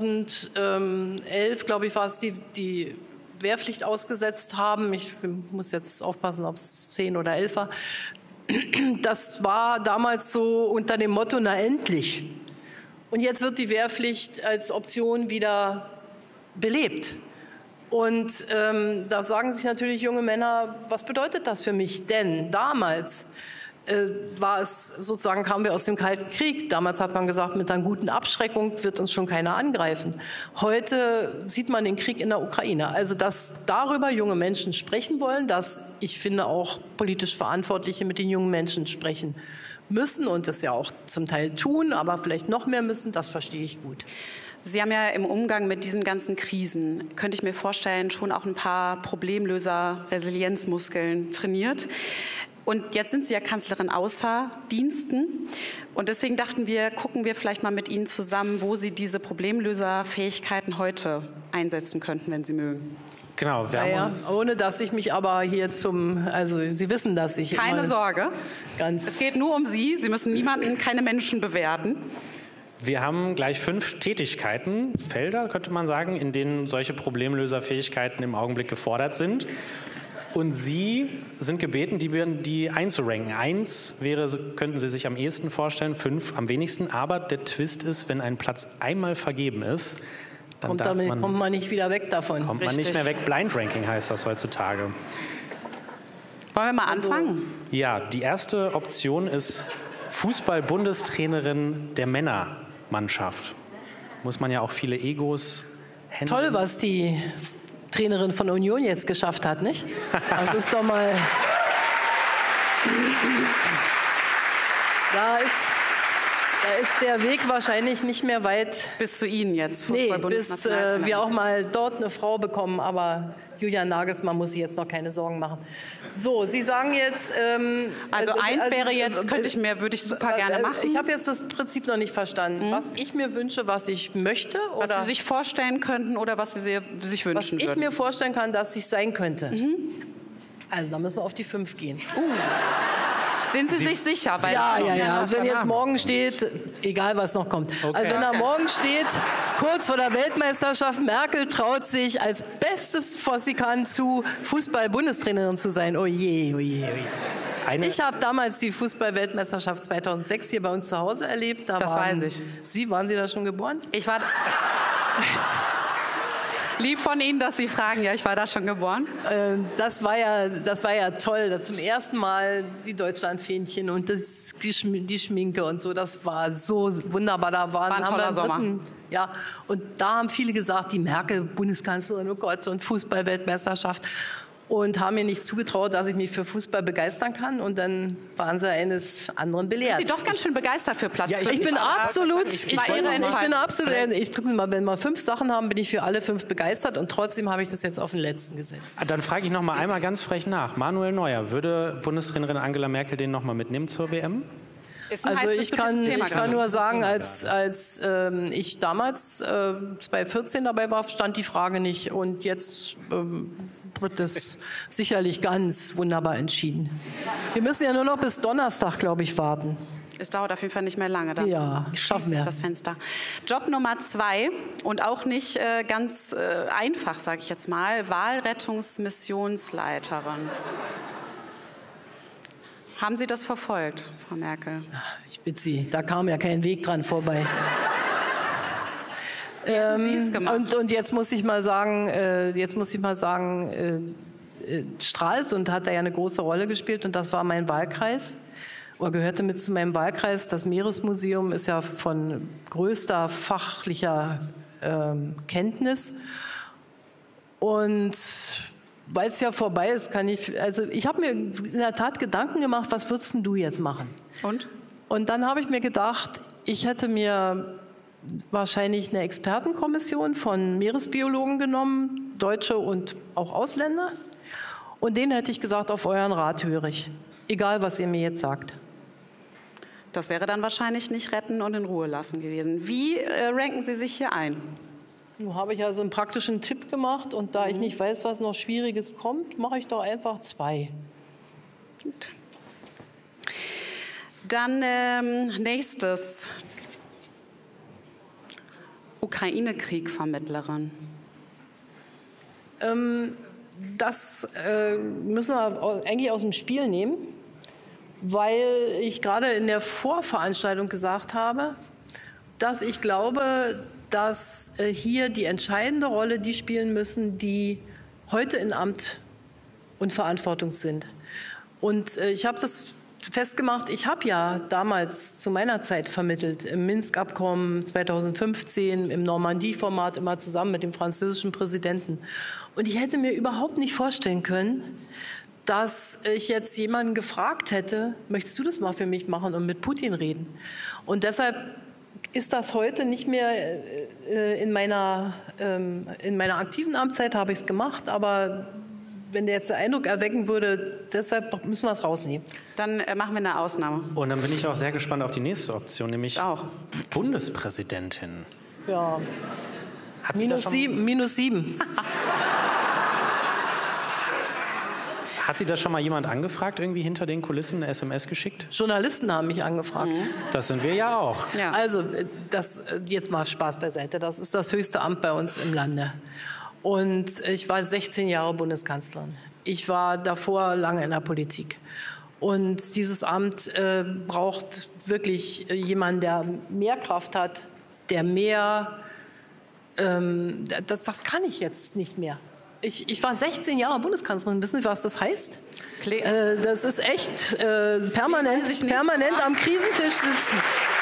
2011, glaube ich, war es die Wehrpflicht ausgesetzt haben. Ich muss jetzt aufpassen, ob es 10 oder 11 war. Das war damals so unter dem Motto, na endlich. Und jetzt wird die Wehrpflicht als Option wieder belebt. Und da sagen sich natürlich junge Männer, was bedeutet das für mich? Denn damals war es sozusagen, kamen wir aus dem Kalten Krieg. Damals hat man gesagt, mit einer guten Abschreckung wird uns schon keiner angreifen. Heute sieht man den Krieg in der Ukraine. Also, dass darüber junge Menschen sprechen wollen, dass ich finde auch politisch Verantwortliche mit den jungen Menschen sprechen müssen und das ja auch zum Teil tun, aber vielleicht noch mehr müssen, das verstehe ich gut. Sie haben ja im Umgang mit diesen ganzen Krisen, könnte ich mir vorstellen, schon auch ein paar Problemlöser, Resilienzmuskeln trainiert. Und jetzt sind Sie ja Kanzlerin außer Diensten. Und deswegen dachten wir, gucken wir vielleicht mal mit Ihnen zusammen, wo Sie diese Problemlöserfähigkeiten heute einsetzen könnten, wenn Sie mögen. Genau, wir haben uns ohne dass ich mich aber hier also Sie wissen, dass ich... Keine Sorge, es geht nur um Sie. Sie müssen keine Menschen bewerten. Wir haben gleich 5 Tätigkeiten, Felder, könnte man sagen, in denen solche Problemlöserfähigkeiten im Augenblick gefordert sind. Und Sie sind gebeten, die einzuranken. 1 könnten Sie sich am ehesten vorstellen, 5 am wenigsten. Aber der Twist ist, wenn ein Platz einmal vergeben ist, dann kommt man nicht wieder weg davon. Kommt man nicht mehr weg. Blind Ranking heißt das heutzutage. Wollen wir mal anfangen? Ja, die erste Option ist Fußball-Bundestrainerin der Männermannschaft. Muss man ja auch viele Egos handeln. Toll, was die Trainerin von Union jetzt geschafft hat, nicht? Das ist doch mal... Da ist der Weg wahrscheinlich nicht mehr weit. Bis zu Ihnen jetzt. Nee, bis wir auch mal dort eine Frau bekommen. Aber Julian Nagelsmann muss sich jetzt noch keine Sorgen machen. So, Sie sagen jetzt... wäre jetzt, würde ich super gerne machen. Ich habe jetzt das Prinzip noch nicht verstanden. Was ich mir wünsche, was ich möchte. Oder was Sie sich vorstellen könnten oder was Sie sich wünschen würden. Was ich mir vorstellen kann, dass ich sein könnte. Also, da müssen wir auf die 5 gehen. Sind Sie sich sicher? Ja. Also wenn jetzt morgen steht, egal was noch kommt. Okay. Also wenn da morgen steht, kurz vor der Weltmeisterschaft, Merkel traut sich als Bestes, was sie kann, zu Fußball-Bundestrainerin zu sein. Oh je, oh je, oh je. Ich habe damals die Fußball-Weltmeisterschaft 2006 hier bei uns zu Hause erlebt. Das weiß ich. Waren Sie da schon geboren? Ich war... Lieb von Ihnen, dass Sie fragen. Ja, ich war da schon geboren. Das war ja toll. Zum ersten Mal die Deutschlandfähnchen und die Schminke und so. Das war so wunderbar. War ein toller Sommer. Ja, und da haben viele gesagt, die Merkel, Bundeskanzlerin, oh Gott, und Fußball-Weltmeisterschaft. Und haben mir nicht zugetraut, dass ich mich für Fußball begeistern kann. Und dann waren sie eines anderen belehrt. Sind Sie doch ganz schön begeistert für Platz 5. Ich bin absolut, gucken Sie mal, wenn wir 5 Sachen haben, bin ich für alle 5 begeistert. Und trotzdem habe ich das jetzt auf den letzten gesetzt. Dann frage ich noch mal einmal ganz frech nach. Manuel Neuer, würde Bundestrainerin Angela Merkel den noch mal mitnehmen zur WM? Also ich kann nur sagen, als ich damals 2014 dabei war, stand die Frage nicht. Und jetzt wird das sicherlich ganz wunderbar entschieden. Wir müssen ja nur noch bis Donnerstag, glaube ich, warten. Es dauert auf jeden Fall nicht mehr lange. Dann ja, schaffen wir das Fenster. Job Nummer 2 und auch nicht ganz einfach, sage ich jetzt mal, Wahlrettungsmissionsleiterin. Haben Sie das verfolgt, Frau Merkel? Ich bitte Sie, da kam ja kein Weg dran vorbei. Und jetzt muss ich mal sagen, Stralsund hat da ja eine große Rolle gespielt und das war mein Wahlkreis. Oder gehörte mit zu meinem Wahlkreis. Das Meeresmuseum ist ja von größter fachlicher Kenntnis. Und weil es ja vorbei ist, ich habe mir in der Tat Gedanken gemacht, was würdest denn du jetzt machen? Und dann habe ich mir gedacht, ich hätte mir wahrscheinlich eine Expertenkommission von Meeresbiologen genommen, Deutsche und auch Ausländer. Und denen hätte ich gesagt, auf euren Rat höre ich, egal was ihr mir jetzt sagt. Das wäre dann wahrscheinlich nicht retten und in Ruhe lassen gewesen. Wie ranken Sie sich hier ein? Nun habe ich also einen praktischen Tipp gemacht und da ich nicht weiß, was noch Schwieriges kommt, mache ich doch einfach 2. Gut. Dann nächstes. Ukraine-Krieg-Vermittlerin. Das müssen wir eigentlich aus dem Spiel nehmen, weil ich gerade in der Vorveranstaltung gesagt habe, dass ich glaube, dass hier die entscheidende Rolle die spielen müssen, die heute in Amt und Verantwortung sind. Und ich habe das festgemacht, ich habe ja damals zu meiner Zeit vermittelt, im Minsk-Abkommen 2015, im Normandie-Format, immer zusammen mit dem französischen Präsidenten. Und ich hätte mir überhaupt nicht vorstellen können, dass ich jetzt jemanden gefragt hätte, möchtest du das mal für mich machen und mit Putin reden? Und deshalb ist das heute nicht mehr in meiner aktiven Amtszeit, habe ich es gemacht, aber wenn der jetzt den Eindruck erwecken würde, deshalb müssen wir es rausnehmen. Dann machen wir eine Ausnahme. Und dann bin ich auch sehr gespannt auf die nächste Option, nämlich auch Bundespräsidentin. Ja, Hat sie -7. Hat Sie da schon mal jemand angefragt, irgendwie hinter den Kulissen eine SMS geschickt? Journalisten haben mich angefragt. Das sind wir ja auch. Ja. Also, jetzt mal Spaß beiseite, das ist das höchste Amt bei uns im Lande. Und ich war 16 Jahre Bundeskanzlerin. Ich war davor lange in der Politik. Und dieses Amt braucht wirklich jemanden, der mehr Kraft hat, der mehr... das kann ich jetzt nicht mehr. Ich war 16 Jahre Bundeskanzlerin. Wissen Sie, was das heißt? Das ist echt permanent am Krisentisch sitzen.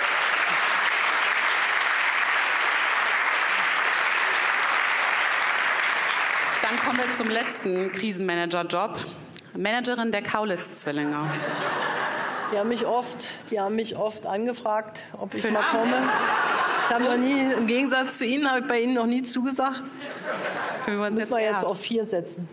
Dann kommen wir zum letzten Krisenmanager-Job. Managerin der Kaulitz-Zwillinge. Die haben mich oft angefragt, ob ich mal komme. Ich habe noch nie, im Gegensatz zu Ihnen, habe ich bei Ihnen noch nie zugesagt. Müssen wir jetzt auf 4 setzen.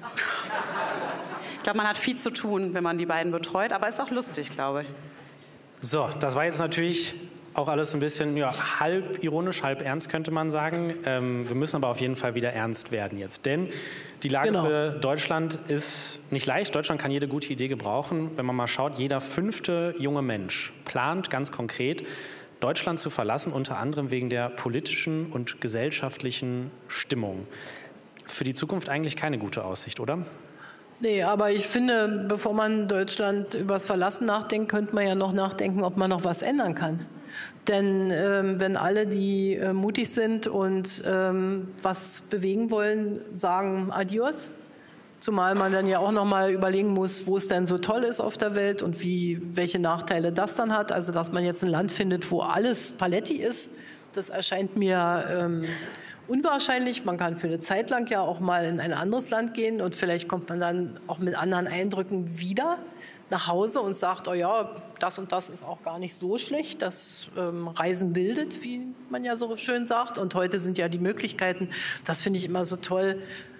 Ich glaube, man hat viel zu tun, wenn man die beiden betreut, aber ist auch lustig, glaube ich. So, das war jetzt natürlich auch alles ein bisschen halb ironisch, halb ernst, könnte man sagen. Wir müssen aber auf jeden Fall wieder ernst werden jetzt. Denn die Lage für Deutschland ist nicht leicht. Deutschland kann jede gute Idee gebrauchen. Wenn man mal schaut, jeder 5. junge Mensch plant ganz konkret, Deutschland zu verlassen, unter anderem wegen der politischen und gesellschaftlichen Stimmung. Für die Zukunft eigentlich keine gute Aussicht, oder? Nee, aber ich finde, bevor man Deutschland übers Verlassen nachdenkt, könnte man ja noch nachdenken, ob man noch was ändern kann. Denn wenn alle, die mutig sind und was bewegen wollen, sagen Adios, zumal man dann ja auch noch mal überlegen muss, wo es denn so toll ist auf der Welt und welche Nachteile das dann hat. Also dass man jetzt ein Land findet, wo alles Paletti ist, das erscheint mir unwahrscheinlich. Man kann für eine Zeit lang ja auch mal in ein anderes Land gehen und vielleicht kommt man dann auch mit anderen Eindrücken wieder nach Hause und sagt, oh ja, das und das ist auch gar nicht so schlecht, das Reisen bildet, wie man ja so schön sagt. Und heute sind ja die Möglichkeiten, das finde ich immer so toll.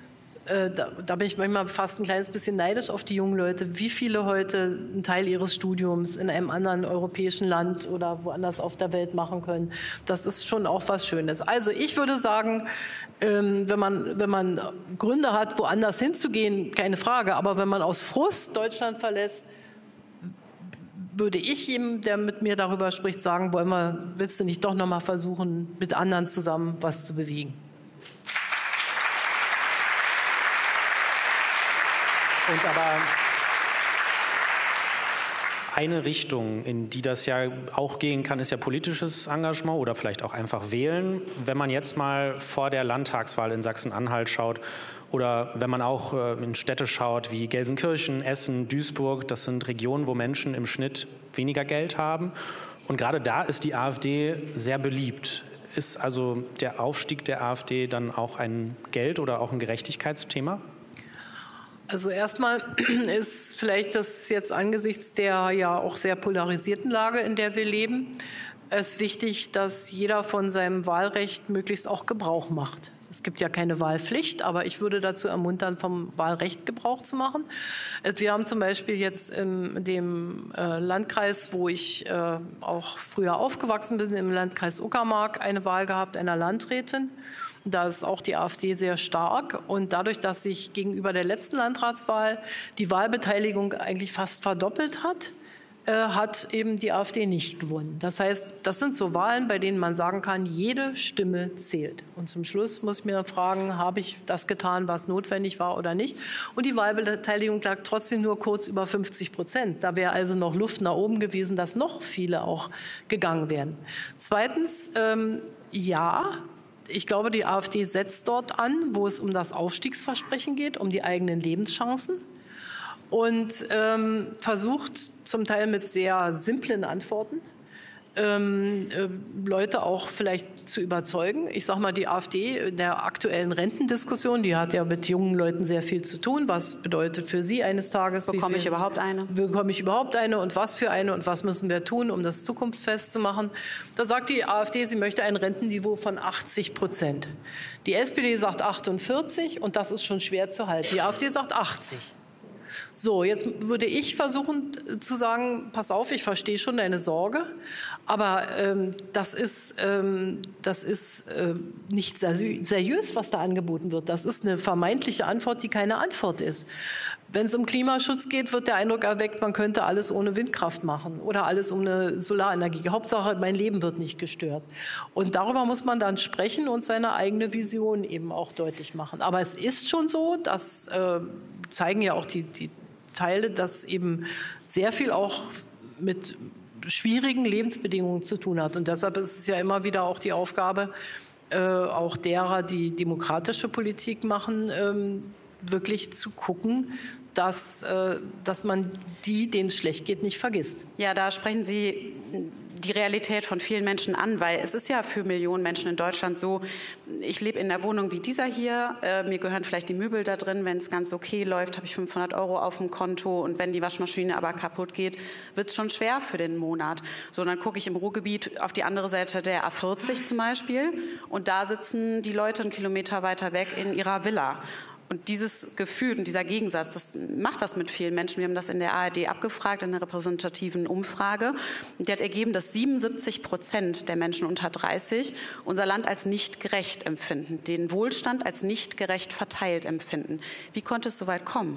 Da bin ich manchmal fast ein kleines bisschen neidisch auf die jungen Leute, wie viele heute einen Teil ihres Studiums in einem anderen europäischen Land oder woanders auf der Welt machen können. Das ist schon auch was Schönes. Also ich würde sagen, wenn man Gründe hat, woanders hinzugehen, keine Frage, aber wenn man aus Frust Deutschland verlässt, würde ich jedem, der mit mir darüber spricht, sagen, willst du nicht doch noch mal versuchen, mit anderen zusammen was zu bewegen? Und aber eine Richtung, in die das ja auch gehen kann, ist ja politisches Engagement oder vielleicht auch einfach wählen. Wenn man jetzt mal vor der Landtagswahl in Sachsen-Anhalt schaut oder wenn man auch in Städte schaut wie Gelsenkirchen, Essen, Duisburg, das sind Regionen, wo Menschen im Schnitt weniger Geld haben. Und gerade da ist die AfD sehr beliebt. Ist also der Aufstieg der AfD dann auch ein Geld- oder auch ein Gerechtigkeitsthema? Also erstmal ist vielleicht das jetzt angesichts der ja auch sehr polarisierten Lage, in der wir leben, es wichtig, dass jeder von seinem Wahlrecht möglichst auch Gebrauch macht. Es gibt ja keine Wahlpflicht, aber ich würde dazu ermuntern, vom Wahlrecht Gebrauch zu machen. Wir haben zum Beispiel jetzt in dem Landkreis, wo ich auch früher aufgewachsen bin, im Landkreis Uckermark, eine Wahl gehabt einer Landrätin. Da ist auch die AfD sehr stark. Und dadurch, dass sich gegenüber der letzten Landratswahl die Wahlbeteiligung eigentlich fast verdoppelt hat, hat eben die AfD nicht gewonnen. Das heißt, das sind so Wahlen, bei denen man sagen kann, jede Stimme zählt. Und zum Schluss muss ich mir fragen, habe ich das getan, was notwendig war oder nicht? Und die Wahlbeteiligung lag trotzdem nur kurz über 50%. Da wäre also noch Luft nach oben gewesen, dass noch viele auch gegangen wären. Zweitens, ja, ich glaube, die AfD setzt dort an, wo es um das Aufstiegsversprechen geht, um die eigenen Lebenschancen. Und versucht zum Teil mit sehr simplen Antworten Leute auch vielleicht zu überzeugen. Ich sage mal, die AfD in der aktuellen Rentendiskussion, die hat ja mit jungen Leuten sehr viel zu tun. Was bedeutet für sie eines Tages? Bekomme ich überhaupt eine? Bekomme ich überhaupt eine und was für eine und was müssen wir tun, um das zukunftsfest zu machen? Da sagt die AfD, sie möchte ein Rentenniveau von 80%. Die SPD sagt 48 und das ist schon schwer zu halten. Die AfD sagt 80. So, jetzt würde ich versuchen zu sagen, pass auf, ich verstehe schon deine Sorge, aber das ist nicht seriös, was da angeboten wird. Das ist eine vermeintliche Antwort, die keine Antwort ist. Wenn es um Klimaschutz geht, wird der Eindruck erweckt, man könnte alles ohne Windkraft machen oder alles ohne Solarenergie. Hauptsache, mein Leben wird nicht gestört. Und darüber muss man dann sprechen und seine eigene Vision eben auch deutlich machen. Aber es ist schon so, dass zeigen ja auch die Teile, dass eben sehr viel auch mit schwierigen Lebensbedingungen zu tun hat. Und deshalb ist es ja immer wieder auch die Aufgabe, auch derer, die demokratische Politik machen, wirklich zu gucken, dass man die, denen es schlecht geht, nicht vergisst. Ja, da sprechen Sie die Realität von vielen Menschen an, weil es ist ja für Millionen Menschen in Deutschland so, ich lebe in einer Wohnung wie dieser hier, mir gehören vielleicht die Möbel da drin, wenn es ganz okay läuft, habe ich 500 € auf dem Konto und wenn die Waschmaschine aber kaputt geht, wird es schon schwer für den Monat. So, dann gucke ich im Ruhrgebiet auf die andere Seite der A40 zum Beispiel und da sitzen die Leute einen Kilometer weiter weg in ihrer Villa. Und dieses Gefühl und dieser Gegensatz, das macht was mit vielen Menschen. Wir haben das in der ARD abgefragt, in einer repräsentativen Umfrage. Und die hat ergeben, dass 77% der Menschen unter 30 unser Land als nicht gerecht empfinden, den Wohlstand als nicht gerecht verteilt empfinden. Wie konnte es so weit kommen?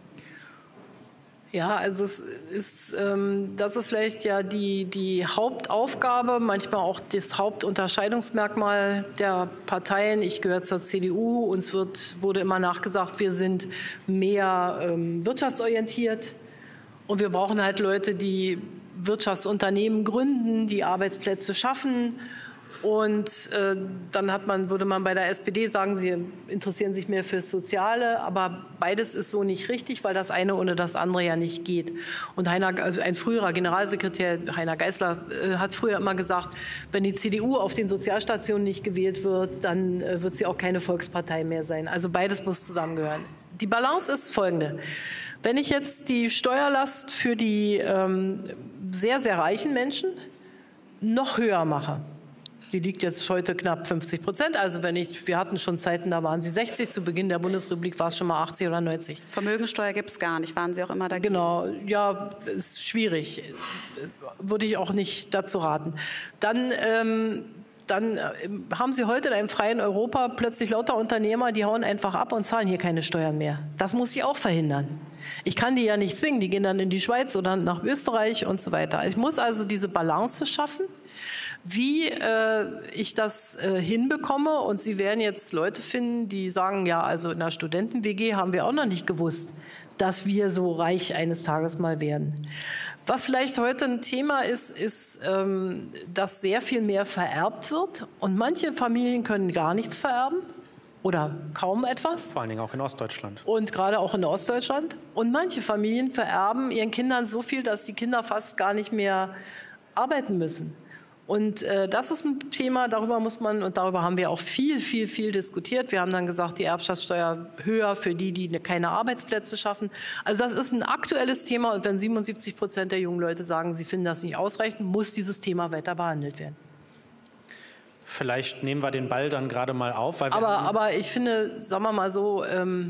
Ja, also das ist vielleicht ja die Hauptaufgabe, manchmal auch das Hauptunterscheidungsmerkmal der Parteien. Ich gehöre zur CDU, uns wurde immer nachgesagt, wir sind mehr wirtschaftsorientiert und wir brauchen halt Leute, die Wirtschaftsunternehmen gründen, die Arbeitsplätze schaffen. Und dann würde man bei der SPD sagen, sie interessieren sich mehr fürs Soziale, aber beides ist so nicht richtig, weil das eine ohne das andere ja nicht geht. Und ein früherer Generalsekretär, Heiner Geißler, hat früher immer gesagt, wenn die CDU auf den Sozialstationen nicht gewählt wird, dann wird sie auch keine Volkspartei mehr sein. Also beides muss zusammengehören. Die Balance ist folgende. Wenn ich jetzt die Steuerlast für die sehr, sehr reichen Menschen noch höher mache, die liegt jetzt heute knapp 50%. Also wir hatten schon Zeiten, da waren sie 60. Zu Beginn der Bundesrepublik war es schon mal 80 oder 90. Vermögensteuer gibt es gar nicht. Waren Sie auch immer dagegen? Genau, ja, ist schwierig. Würde ich auch nicht dazu raten. Dann haben Sie heute in einem freien Europa plötzlich lauter Unternehmer, die hauen einfach ab und zahlen hier keine Steuern mehr. Das muss ich auch verhindern. Ich kann die ja nicht zwingen. Die gehen dann in die Schweiz oder nach Österreich und so weiter. Ich muss also diese Balance schaffen. Wie ich das hinbekomme, und Sie werden jetzt Leute finden, die sagen, ja, also in der Studenten-WG haben wir auch noch nicht gewusst, dass wir so reich eines Tages mal werden. Was vielleicht heute ein Thema ist, dass sehr viel mehr vererbt wird und manche Familien können gar nichts vererben oder kaum etwas. Vor allen Dingen auch in Ostdeutschland. Und gerade auch in Ostdeutschland. Und manche Familien vererben ihren Kindern so viel, dass die Kinder fast gar nicht mehr arbeiten müssen. Und das ist ein Thema, darüber haben wir auch viel diskutiert. Wir haben dann gesagt, die Erbschaftssteuer höher für die keine Arbeitsplätze schaffen. Also das ist ein aktuelles Thema und wenn 77% der jungen Leute sagen, sie finden das nicht ausreichend, muss dieses Thema weiter behandelt werden. Vielleicht nehmen wir den Ball dann gerade mal auf. Weil aber ich finde, sagen wir mal so,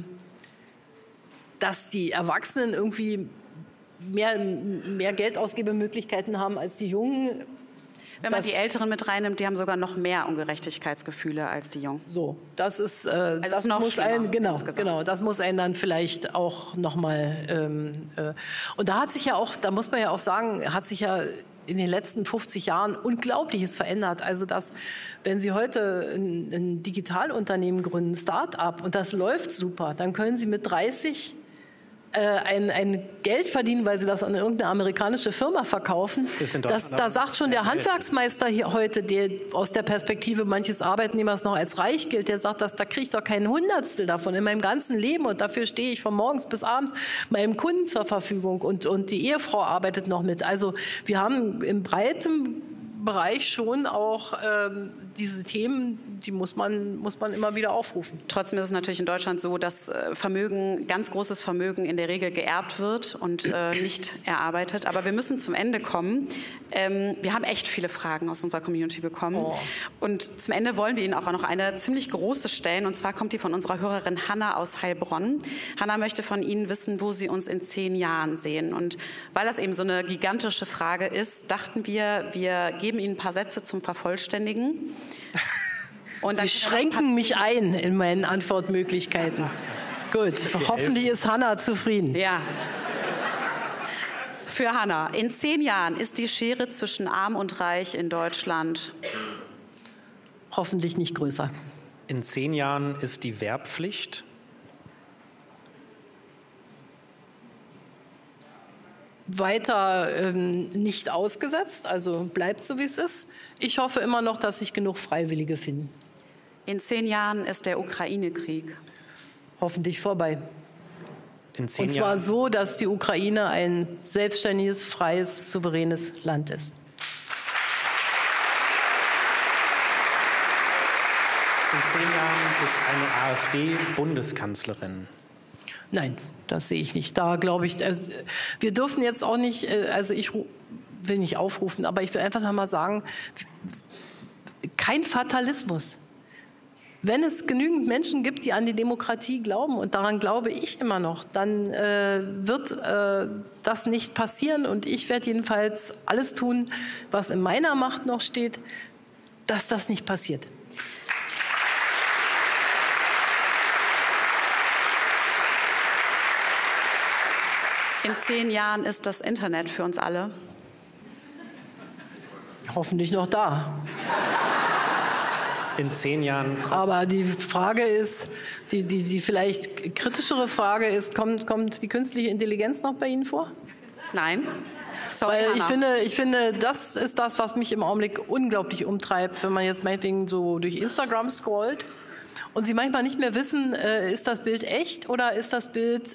dass die Erwachsenen irgendwie mehr Geldausgebemöglichkeiten haben als die Jungen. Wenn man die Älteren mit reinnimmt, die haben sogar noch mehr Ungerechtigkeitsgefühle als die Jungen. So, das ist, das muss das muss einen dann vielleicht auch nochmal, und da hat sich ja auch, da muss man ja auch sagen, hat sich ja in den letzten 50 Jahren Unglaubliches verändert. Also dass, wenn Sie heute ein Digitalunternehmen gründen, ein Start-up, und das läuft super, dann können Sie mit 30 ein Geld verdienen, weil sie das an irgendeine amerikanische Firma verkaufen. Da sagt schon der Handwerksmeister hier heute, der aus der Perspektive manches Arbeitnehmers noch als reich gilt, der sagt, da kriege ich doch kein Hundertstel davon in meinem ganzen Leben und dafür stehe ich von morgens bis abends meinem Kunden zur Verfügung und die Ehefrau arbeitet noch mit. Also wir haben im breiten Bereich schon auch diese Themen, die muss man immer wieder aufrufen. Trotzdem ist es natürlich in Deutschland so, dass ganz großes Vermögen in der Regel geerbt wird und nicht erarbeitet. Aber wir müssen zum Ende kommen. Wir haben echt viele Fragen aus unserer Community bekommen. Oh. Und zum Ende wollen wir Ihnen auch noch eine ziemlich große stellen. Und zwar kommt die von unserer Hörerin Hanna aus Heilbronn. Hanna möchte von Ihnen wissen, wo Sie uns in 10 Jahren sehen. Und weil das eben so eine gigantische Frage ist, dachten wir geben Ihnen ein paar Sätze zum Vervollständigen. Und Sie schränken mich ein in meinen Antwortmöglichkeiten. Gut, hoffentlich ist Hanna zufrieden. Ja. Für Hanna, in 10 Jahren ist die Schere zwischen Arm und Reich in Deutschland hoffentlich nicht größer. In 10 Jahren ist die Wehrpflicht weiter nicht ausgesetzt, also bleibt so, wie es ist. Ich hoffe immer noch, dass sich genug Freiwillige finden. In 10 Jahren ist der Ukraine-Krieg hoffentlich vorbei. In 10 Und zwar Jahren so, dass die Ukraine ein selbstständiges, freies, souveränes Land ist. In 10 Jahren ist eine AfD-Bundeskanzlerin. Nein, das sehe ich nicht. Da glaube ich, wir dürfen jetzt auch nicht, also ich will nicht aufrufen, aber ich will einfach noch mal sagen, kein Fatalismus. Wenn es genügend Menschen gibt, die an die Demokratie glauben, und daran glaube ich immer noch, dann wird das nicht passieren. Und ich werde jedenfalls alles tun, was in meiner Macht noch steht, dass das nicht passiert. In 10 Jahren ist das Internet für uns alle hoffentlich noch da. In 10 Jahren. Aber die Frage ist, die vielleicht kritischere Frage ist, kommt die künstliche Intelligenz noch bei Ihnen vor? Nein. Sorry, weil ich finde, das ist das, was mich im Augenblick unglaublich umtreibt, wenn man jetzt meinetwegen so durch Instagram scrollt und Sie manchmal nicht mehr wissen, ist das Bild echt oder ist das Bild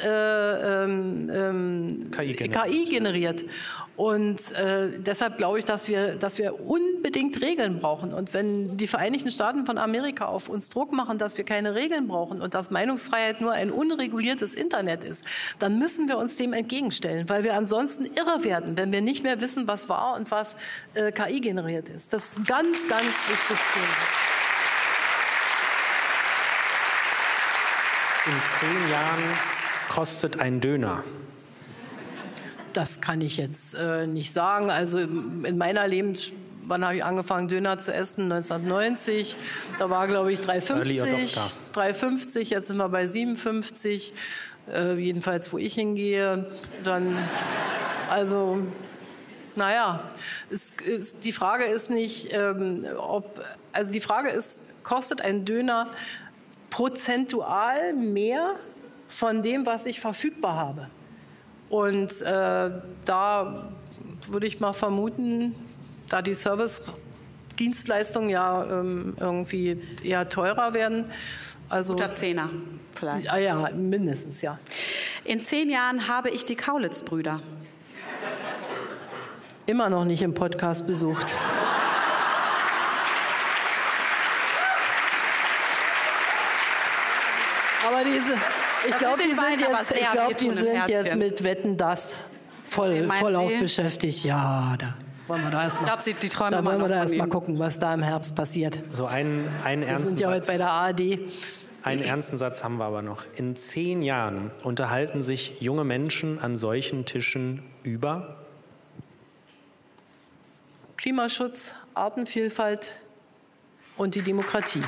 KI generiert. Und deshalb glaube ich, dass wir unbedingt Regeln brauchen. Und wenn die Vereinigten Staaten von Amerika auf uns Druck machen, dass wir keine Regeln brauchen und dass Meinungsfreiheit nur ein unreguliertes Internet ist, dann müssen wir uns dem entgegenstellen, weil wir ansonsten irre werden, wenn wir nicht mehr wissen, was wahr und was KI generiert ist. Das ist ein ganz, ganz wichtiges Thema. In 10 Jahren kostet ein Döner. Das kann ich jetzt nicht sagen. Also in meiner wann habe ich angefangen, Döner zu essen? 1990. Da war, glaube ich, 3,50. 3,50, jetzt sind wir bei 7,50. Jedenfalls, wo ich hingehe. Dann, also, naja, die Frage ist nicht, die Frage ist, kostet ein Döner prozentual mehr von dem, was ich verfügbar habe? Und da würde ich mal vermuten, da die Service-Dienstleistungen ja irgendwie eher teurer werden. Also, guter Zehner vielleicht. Ja, mindestens, ja. In 10 Jahren habe ich die Kaulitz-Brüder. Immer noch nicht im Podcast besucht. Aber ich glaube, die sind jetzt mit Wetten, das voll auf beschäftigt. Ja, da wollen wir da erstmal gucken, was da im Herbst passiert. So einen ernsten Wir sind ja heute bei der ARD. Einen ernsten Satz haben wir aber noch. In 10 Jahren unterhalten sich junge Menschen an solchen Tischen über Klimaschutz, Artenvielfalt und die Demokratie.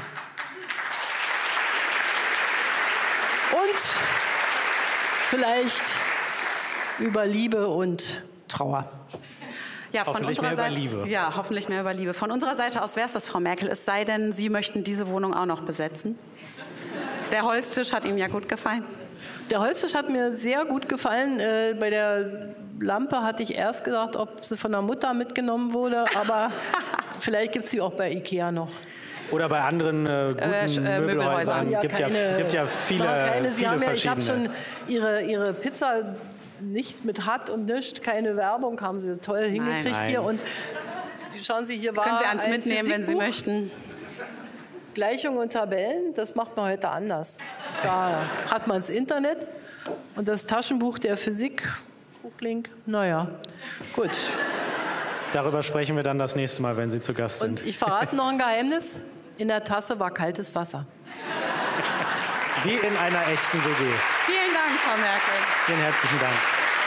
Und vielleicht über Liebe und Trauer. Ja, hoffentlich mehr über Liebe. Ja, hoffentlich mehr über Liebe. Von unserer Seite aus wäre es das, Frau Merkel, es sei denn, Sie möchten diese Wohnung auch noch besetzen. Der Holztisch hat Ihnen ja gut gefallen. Der Holztisch hat mir sehr gut gefallen. Bei der Lampe hatte ich erst gedacht, ob sie von der Mutter mitgenommen wurde, aber vielleicht gibt es sie auch bei Ikea noch. Oder bei anderen guten Möbelhäusern. Gibt ja viele verschiedene. Ich habe schon ihre Pizza, nichts mit hat und nichts, keine Werbung, haben sie toll hingekriegt hier. Und schauen Sie, hier war können Sie eins mitnehmen, wenn Sie möchten. Gleichungen und Tabellen, das macht man heute anders. Da hat man das Internet und das Taschenbuch der Physik, Buchlink, naja, gut. Darüber sprechen wir dann das nächste Mal, wenn Sie zu Gast sind. Und ich verrate noch ein Geheimnis, in der Tasse war kaltes Wasser. Wie in einer echten WG. Vielen Dank, Frau Merkel. Vielen herzlichen Dank.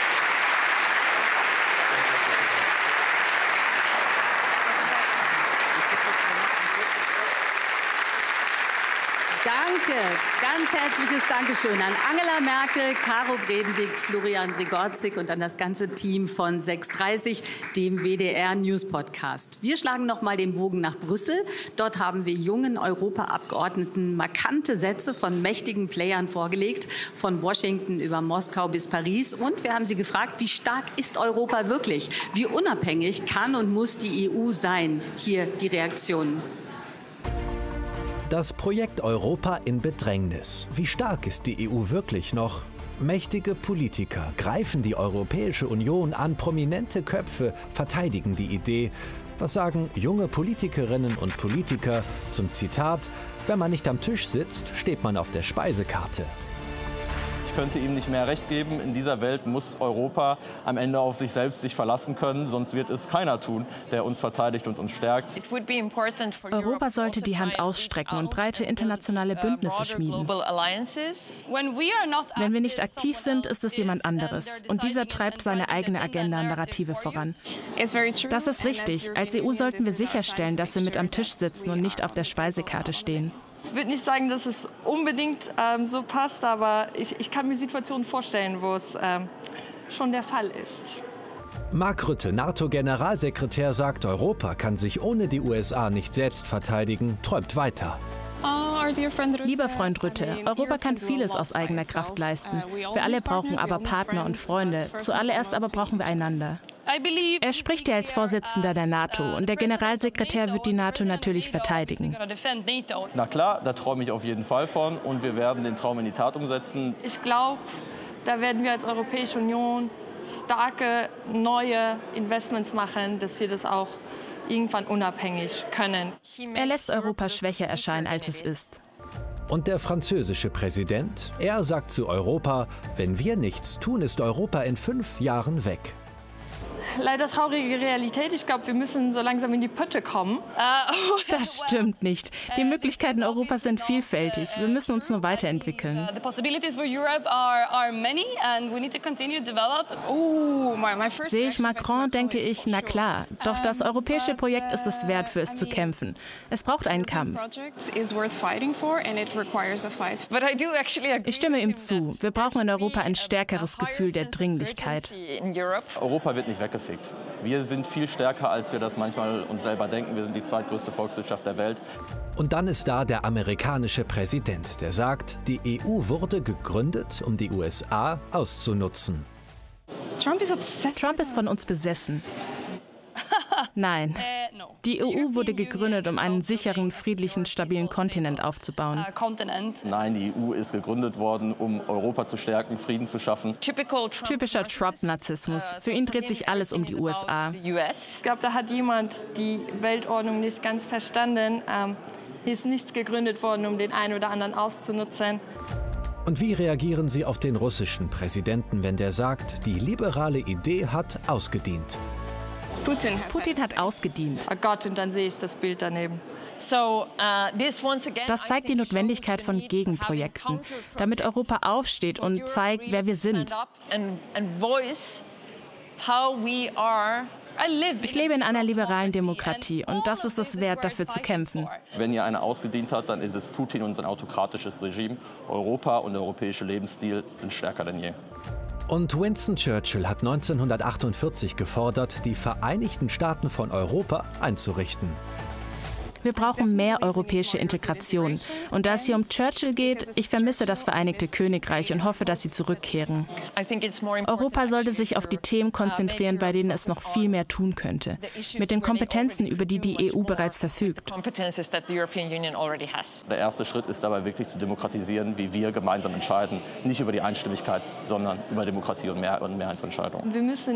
Danke, ganz herzliches Dankeschön an Angela Merkel, Caro Bredendig, Florian Gregorczyk und an das ganze Team von 6.30, dem WDR News Podcast. Wir schlagen noch mal den Bogen nach Brüssel. Dort haben wir jungen Europaabgeordneten markante Sätze von mächtigen Playern vorgelegt, von Washington über Moskau bis Paris. Und wir haben sie gefragt, wie stark ist Europa wirklich? Wie unabhängig kann und muss die EU sein? Hier die Reaktionen. Das Projekt Europa in Bedrängnis. Wie stark ist die EU wirklich noch? Mächtige Politiker greifen die Europäische Union an, prominente Köpfe verteidigen die Idee. Was sagen junge Politikerinnen und Politiker zum Zitat: Wenn man nicht am Tisch sitzt, steht man auf der Speisekarte. Ich könnte ihm nicht mehr Recht geben. In dieser Welt muss Europa am Ende auf sich selbst sich verlassen können, sonst wird es keiner tun, der uns verteidigt und uns stärkt. Europa sollte die Hand ausstrecken und breite internationale Bündnisse schmieden. Wenn wir nicht aktiv sind, ist es jemand anderes. Und dieser treibt seine eigene Agenda und Narrative voran. Das ist richtig. Als EU sollten wir sicherstellen, dass wir mit am Tisch sitzen und nicht auf der Speisekarte stehen. Ich würde nicht sagen, dass es unbedingt so passt, aber ich kann mir Situationen vorstellen, wo es schon der Fall ist. Mark Rutte, NATO-Generalsekretär, sagt, Europa kann sich ohne die USA nicht selbst verteidigen, träumt weiter. Lieber Freund Rutte, Europa kann vieles aus eigener Kraft leisten. Wir alle brauchen aber Partner und Freunde. Zuallererst aber brauchen wir einander. Er spricht ja als Vorsitzender der NATO und der Generalsekretär wird die NATO natürlich verteidigen. Na klar, da träume ich auf jeden Fall von und wir werden den Traum in die Tat umsetzen. Ich glaube, da werden wir als Europäische Union starke neue Investments machen, dass wir das auch irgendwann unabhängig können. Er lässt Europa schwächer erscheinen, als es ist. Und der französische Präsident, er sagt zu Europa, wenn wir nichts tun, ist Europa in 5 Jahren weg. Leider traurige Realität. Ich glaube, wir müssen so langsam in die Pötte kommen. Das stimmt nicht. Die Möglichkeiten Europas sind vielfältig. Wir müssen uns nur weiterentwickeln. Sehe ich Macron, denke ich, na klar. Doch das europäische Projekt ist es wert, für es zu kämpfen. Es braucht einen Kampf. Ich stimme ihm zu. Wir brauchen in Europa ein stärkeres Gefühl der Dringlichkeit. Europa wird nicht weggefegt. Wir sind viel stärker, als wir das manchmal uns selber denken. Wir sind die zweitgrößte Volkswirtschaft der Welt. Und dann ist da der amerikanische Präsident, der sagt, die EU wurde gegründet, um die USA auszunutzen. Trump ist von uns besessen. Nein. Die EU wurde gegründet, um einen sicheren, friedlichen, stabilen Kontinent aufzubauen. Nein, die EU ist gegründet worden, um Europa zu stärken, Frieden zu schaffen. Typischer Trump-Narzissmus. Für ihn dreht sich alles um die USA. Ich glaube, da hat jemand die Weltordnung nicht ganz verstanden. Hier ist nichts gegründet worden, um den einen oder anderen auszunutzen. Und wie reagieren Sie auf den russischen Präsidenten, wenn der sagt, die liberale Idee hat ausgedient? Putin hat ausgedient. Oh Gott, und dann sehe ich das Bild daneben. Das zeigt die Notwendigkeit von Gegenprojekten, damit Europa aufsteht und zeigt, wer wir sind. Ich lebe in einer liberalen Demokratie und das ist es wert, dafür zu kämpfen. Wenn hier einer ausgedient hat, dann ist es Putin und sein autokratisches Regime. Europa und der europäische Lebensstil sind stärker denn je. Und Winston Churchill hat 1948 gefordert, die Vereinigten Staaten von Europa einzurichten. Wir brauchen mehr europäische Integration. Und da es hier um Churchill geht, ich vermisse das Vereinigte Königreich und hoffe, dass sie zurückkehren. Europa sollte sich auf die Themen konzentrieren, bei denen es noch viel mehr tun könnte. Mit den Kompetenzen, über die die EU bereits verfügt. Der erste Schritt ist dabei wirklich zu demokratisieren, wie wir gemeinsam entscheiden. Nicht über die Einstimmigkeit, sondern über Demokratie und Mehrheitsentscheidung. Wir müssen